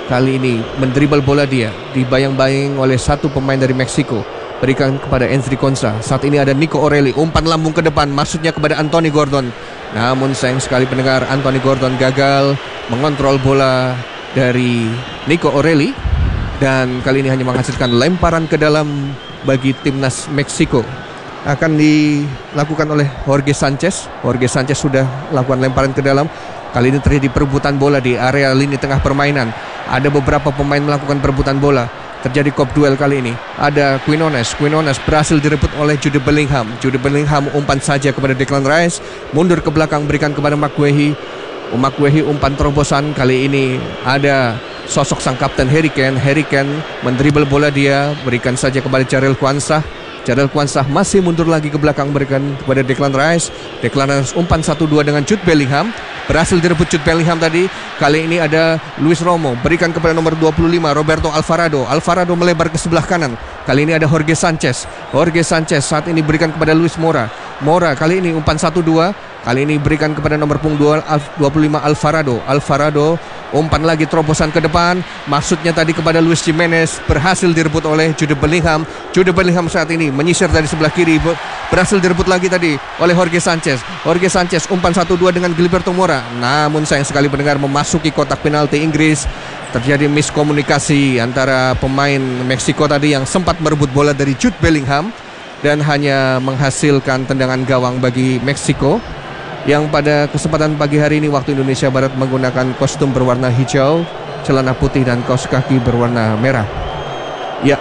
Speaker 7: kali ini mendribble bola dia, dibayang-bayang oleh satu pemain dari Meksiko, berikan kepada Enzi Konsa. Saat ini ada Nico O'Reilly, umpan lambung ke depan, maksudnya kepada Anthony Gordon. Namun sayang sekali pendengar, Anthony Gordon gagal mengontrol bola dari Nico O'Reilly, dan kali ini hanya menghasilkan lemparan ke dalam bagi timnas Meksiko. Akan dilakukan oleh Jorge Sanchez. Jorge Sanchez sudah lakukan lemparan ke dalam. Kali ini terjadi perebutan bola di area lini tengah permainan. Ada beberapa pemain melakukan perebutan bola. Terjadi kop duel kali ini. Ada Quinones berhasil direbut oleh Jude Bellingham. Jude Bellingham umpan saja kepada Declan Rice, mundur ke belakang berikan kepada McGuehi. McGuehi umpan terobosan. Kali ini ada sosok sang kapten Harry Kane mendribble bola dia, berikan saja kepada Jarell Quansah. Jarell Quansah masih mundur lagi ke belakang, berikan kepada Declan Rice. Declan Rice umpan 1-2 dengan Jude Bellingham. Berhasil direbut Jude Bellingham tadi. Kali ini ada Luis Romo, berikan kepada nomor 25 Roberto Alvarado. Alvarado melebar ke sebelah kanan. Kali ini ada Jorge Sanchez saat ini berikan kepada Luis Mora. Kali ini umpan 1-2. Kali ini berikan kepada nomor punggung 25 Alvarado umpan lagi terobosan ke depan, maksudnya tadi kepada Luis Jimenez, berhasil direbut oleh Jude Bellingham. Jude Bellingham saat ini menyisir dari sebelah kiri, berhasil direbut lagi tadi oleh Jorge Sanchez umpan 1-2 dengan Gilberto Mora. Namun sayang sekali pendengar, memasuki kotak penalti Inggris. Terjadi miskomunikasi antara pemain Meksiko tadi yang sempat merebut bola dari Jude Bellingham dan hanya menghasilkan tendangan gawang bagi Meksiko, yang pada kesempatan pagi hari ini waktu Indonesia Barat menggunakan kostum berwarna hijau, celana putih dan kaos kaki berwarna merah. Ya,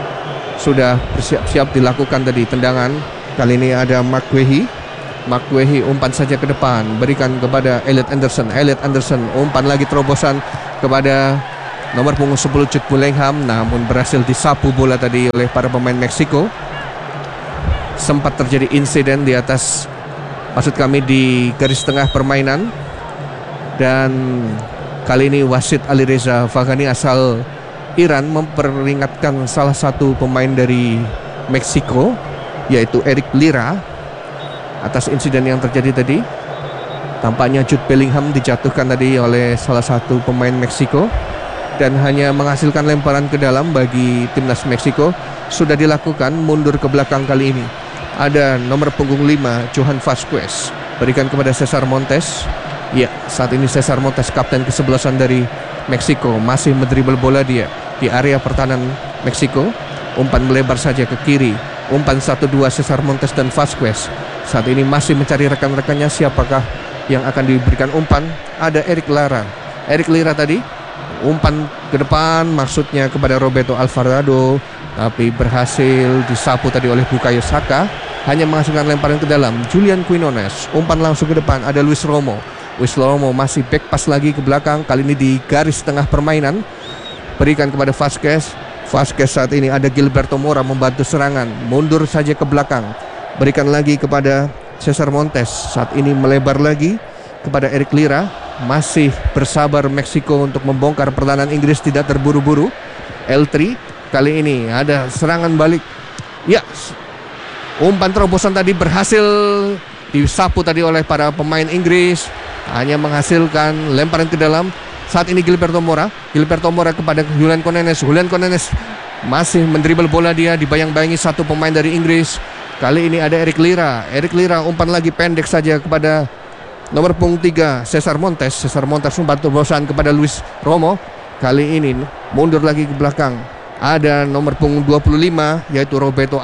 Speaker 7: sudah bersiap-siap dilakukan tadi tendangan. Kali ini ada McGuehi umpan saja ke depan, berikan kepada Elliot Anderson umpan lagi terobosan kepada nomor punggung 10 Jude Bellingham, namun berhasil disapu bola tadi oleh para pemain Meksiko. Sempat terjadi insiden di atas, maksud kami di garis tengah permainan, dan kali ini wasit Alireza Vaghani asal Iran memperingatkan salah satu pemain dari Meksiko, yaitu Eric Lira, atas insiden yang terjadi tadi. Tampaknya Jude Bellingham dijatuhkan tadi oleh salah satu pemain Meksiko dan hanya menghasilkan lemparan ke dalam bagi timnas Meksiko. Sudah dilakukan mundur ke belakang kali ini. Ada nomor punggung 5 Johan Vasquez, berikan kepada Cesar Montes. Ya, saat ini Cesar Montes, kapten kesebelasan dari Meksiko, masih mendribble bola dia di area pertahanan Meksiko. Umpan melebar saja ke kiri, umpan 1-2 Cesar Montes dan Vasquez. Saat ini masih mencari rekan-rekannya, siapakah yang akan diberikan umpan. Ada Eric Lira tadi umpan ke depan, maksudnya kepada Roberto Alvarado, tapi berhasil disapu tadi oleh Bukayo Saka, hanya menghasilkan lemparan ke dalam. Julian Quinones umpan langsung ke depan, ada Luis Romo masih back pass lagi ke belakang, kali ini di garis tengah permainan, berikan kepada Vasquez saat ini ada Gilberto Mora membantu serangan, mundur saja ke belakang, berikan lagi kepada Cesar Montes, saat ini melebar lagi kepada Eric Lira. Masih bersabar Meksiko untuk membongkar pertahanan Inggris, tidak terburu-buru. L3 kali ini ada serangan balik. Ya, umpan terobosan tadi berhasil disapu tadi oleh para pemain Inggris, hanya menghasilkan lemparan ke dalam. Saat ini Gilberto Mora kepada Julian Quinones masih mendribble bola dia, dibayang-bayangi satu pemain dari Inggris. Kali ini ada Eric Lira umpan lagi pendek saja kepada nomor punggung 3 Cesar Montes umpan terobosan kepada Luis Romo. Kali ini mundur lagi ke belakang, ada nomor punggung 25 yaitu Roberto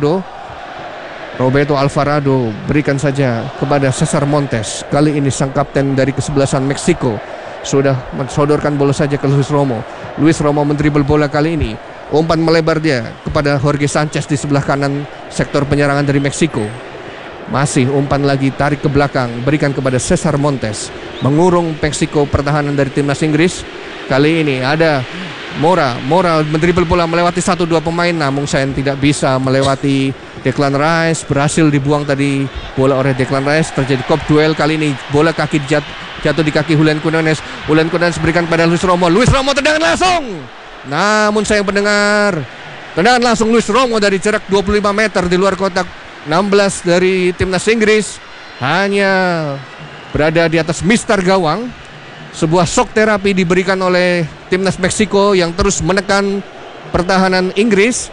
Speaker 7: Alvarado berikan saja kepada Cesar Montes. Kali ini sang kapten dari kesebelasan Meksiko sudah mensodorkan bola saja ke Luis Romo mendribble bola kali ini, umpan melebar dia kepada Jorge Sanchez di sebelah kanan sektor penyerangan dari Meksiko. Masih umpan lagi tarik ke belakang, berikan kepada Cesar Montes, mengurung Meksiko pertahanan dari timnas Inggris. Kali ini ada Mora mendribble bola melewati 1-2 pemain, namun sayang tidak bisa melewati Declan Rice. Berhasil dibuang tadi bola oleh Declan Rice. Terjadi kop duel kali ini, bola jatuh di kaki Julian Quinones berikan kepada Luis Romo tendangan langsung. Namun sayang pendengar, tendangan langsung Luis Romo dari jarak 25 meter di luar kotak 16 dari timnas Inggris, hanya berada di atas mistar gawang. Sebuah shock terapi diberikan oleh timnas Meksiko yang terus menekan pertahanan Inggris.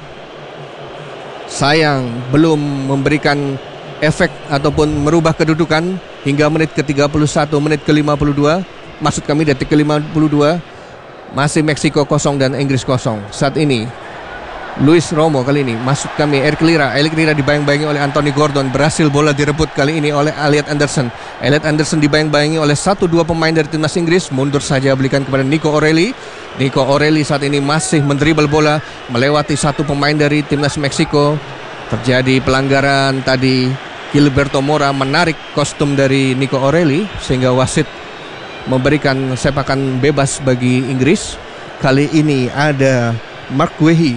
Speaker 7: Sayang belum memberikan efek ataupun merubah kedudukan hingga menit ke-31, menit ke-52. Maksud kami detik ke-52. Masih Meksiko 0 dan Inggris 0. Saat ini Luis Romo kali ini masuk kami Eric Lira dibayang-bayangi oleh Anthony Gordon. Berhasil bola direbut kali ini oleh Elliot Anderson. Elliot Anderson dibayang-bayangi oleh 1-2 pemain dari timnas Inggris. Mundur saja berikan kepada Nico O'Reilly. Nico O'Reilly saat ini masih mendribel bola melewati satu pemain dari timnas Meksiko. Terjadi pelanggaran tadi. Gilberto Mora menarik kostum dari Nico O'Reilly sehingga wasit memberikan sepakan bebas bagi Inggris. Kali ini ada Mark Wehi.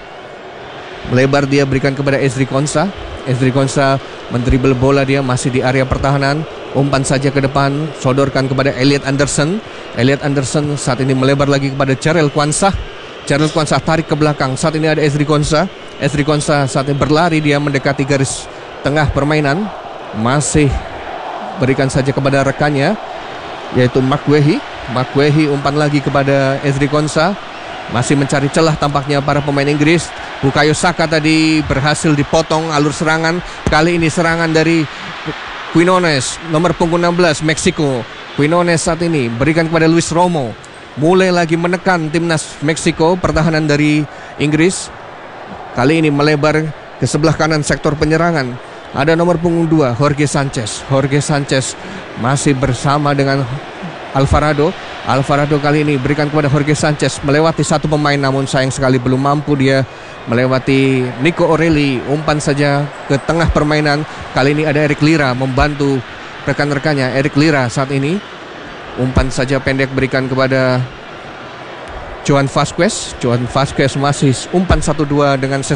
Speaker 7: Melebar dia berikan kepada Ezri Konsa. Ezri Konsa mendribel bola, dia masih di area pertahanan. Umpan saja ke depan, sodorkan kepada Elliot Anderson. Elliot Anderson saat ini melebar lagi kepada Jarrell Quansah. Jarrell Quansah tarik ke belakang. Saat ini ada Ezri Konsa. Ezri Konsa saat ini berlari, dia mendekati garis tengah permainan. Masih berikan saja kepada rekannya, yaitu Mark Wehi. Mark Wehi umpan lagi kepada Ezri Konsa. Masih mencari celah tampaknya para pemain Inggris. Bukayo Saka tadi berhasil dipotong alur serangan. Kali ini serangan dari Quinones, nomor punggung 16 Meksiko. Quinones saat ini berikan kepada Luis Romo. Mulai lagi menekan timnas Meksiko, pertahanan dari Inggris. Kali ini melebar ke sebelah kanan sektor penyerangan. Ada nomor punggung 2 Jorge Sanchez. Jorge Sanchez masih bersama dengan Alvarado. Alvarado kali ini berikan kepada Jorge Sanchez, melewati satu pemain namun sayang sekali belum mampu dia melewati Nico O'Reilly. Umpan saja ke tengah permainan. Kali ini ada Eric Lira membantu rekan-rekannya. Eric Lira saat ini umpan saja pendek berikan kepada Joan Vasquez. Joan Vasquez masih umpan 1-2 dengan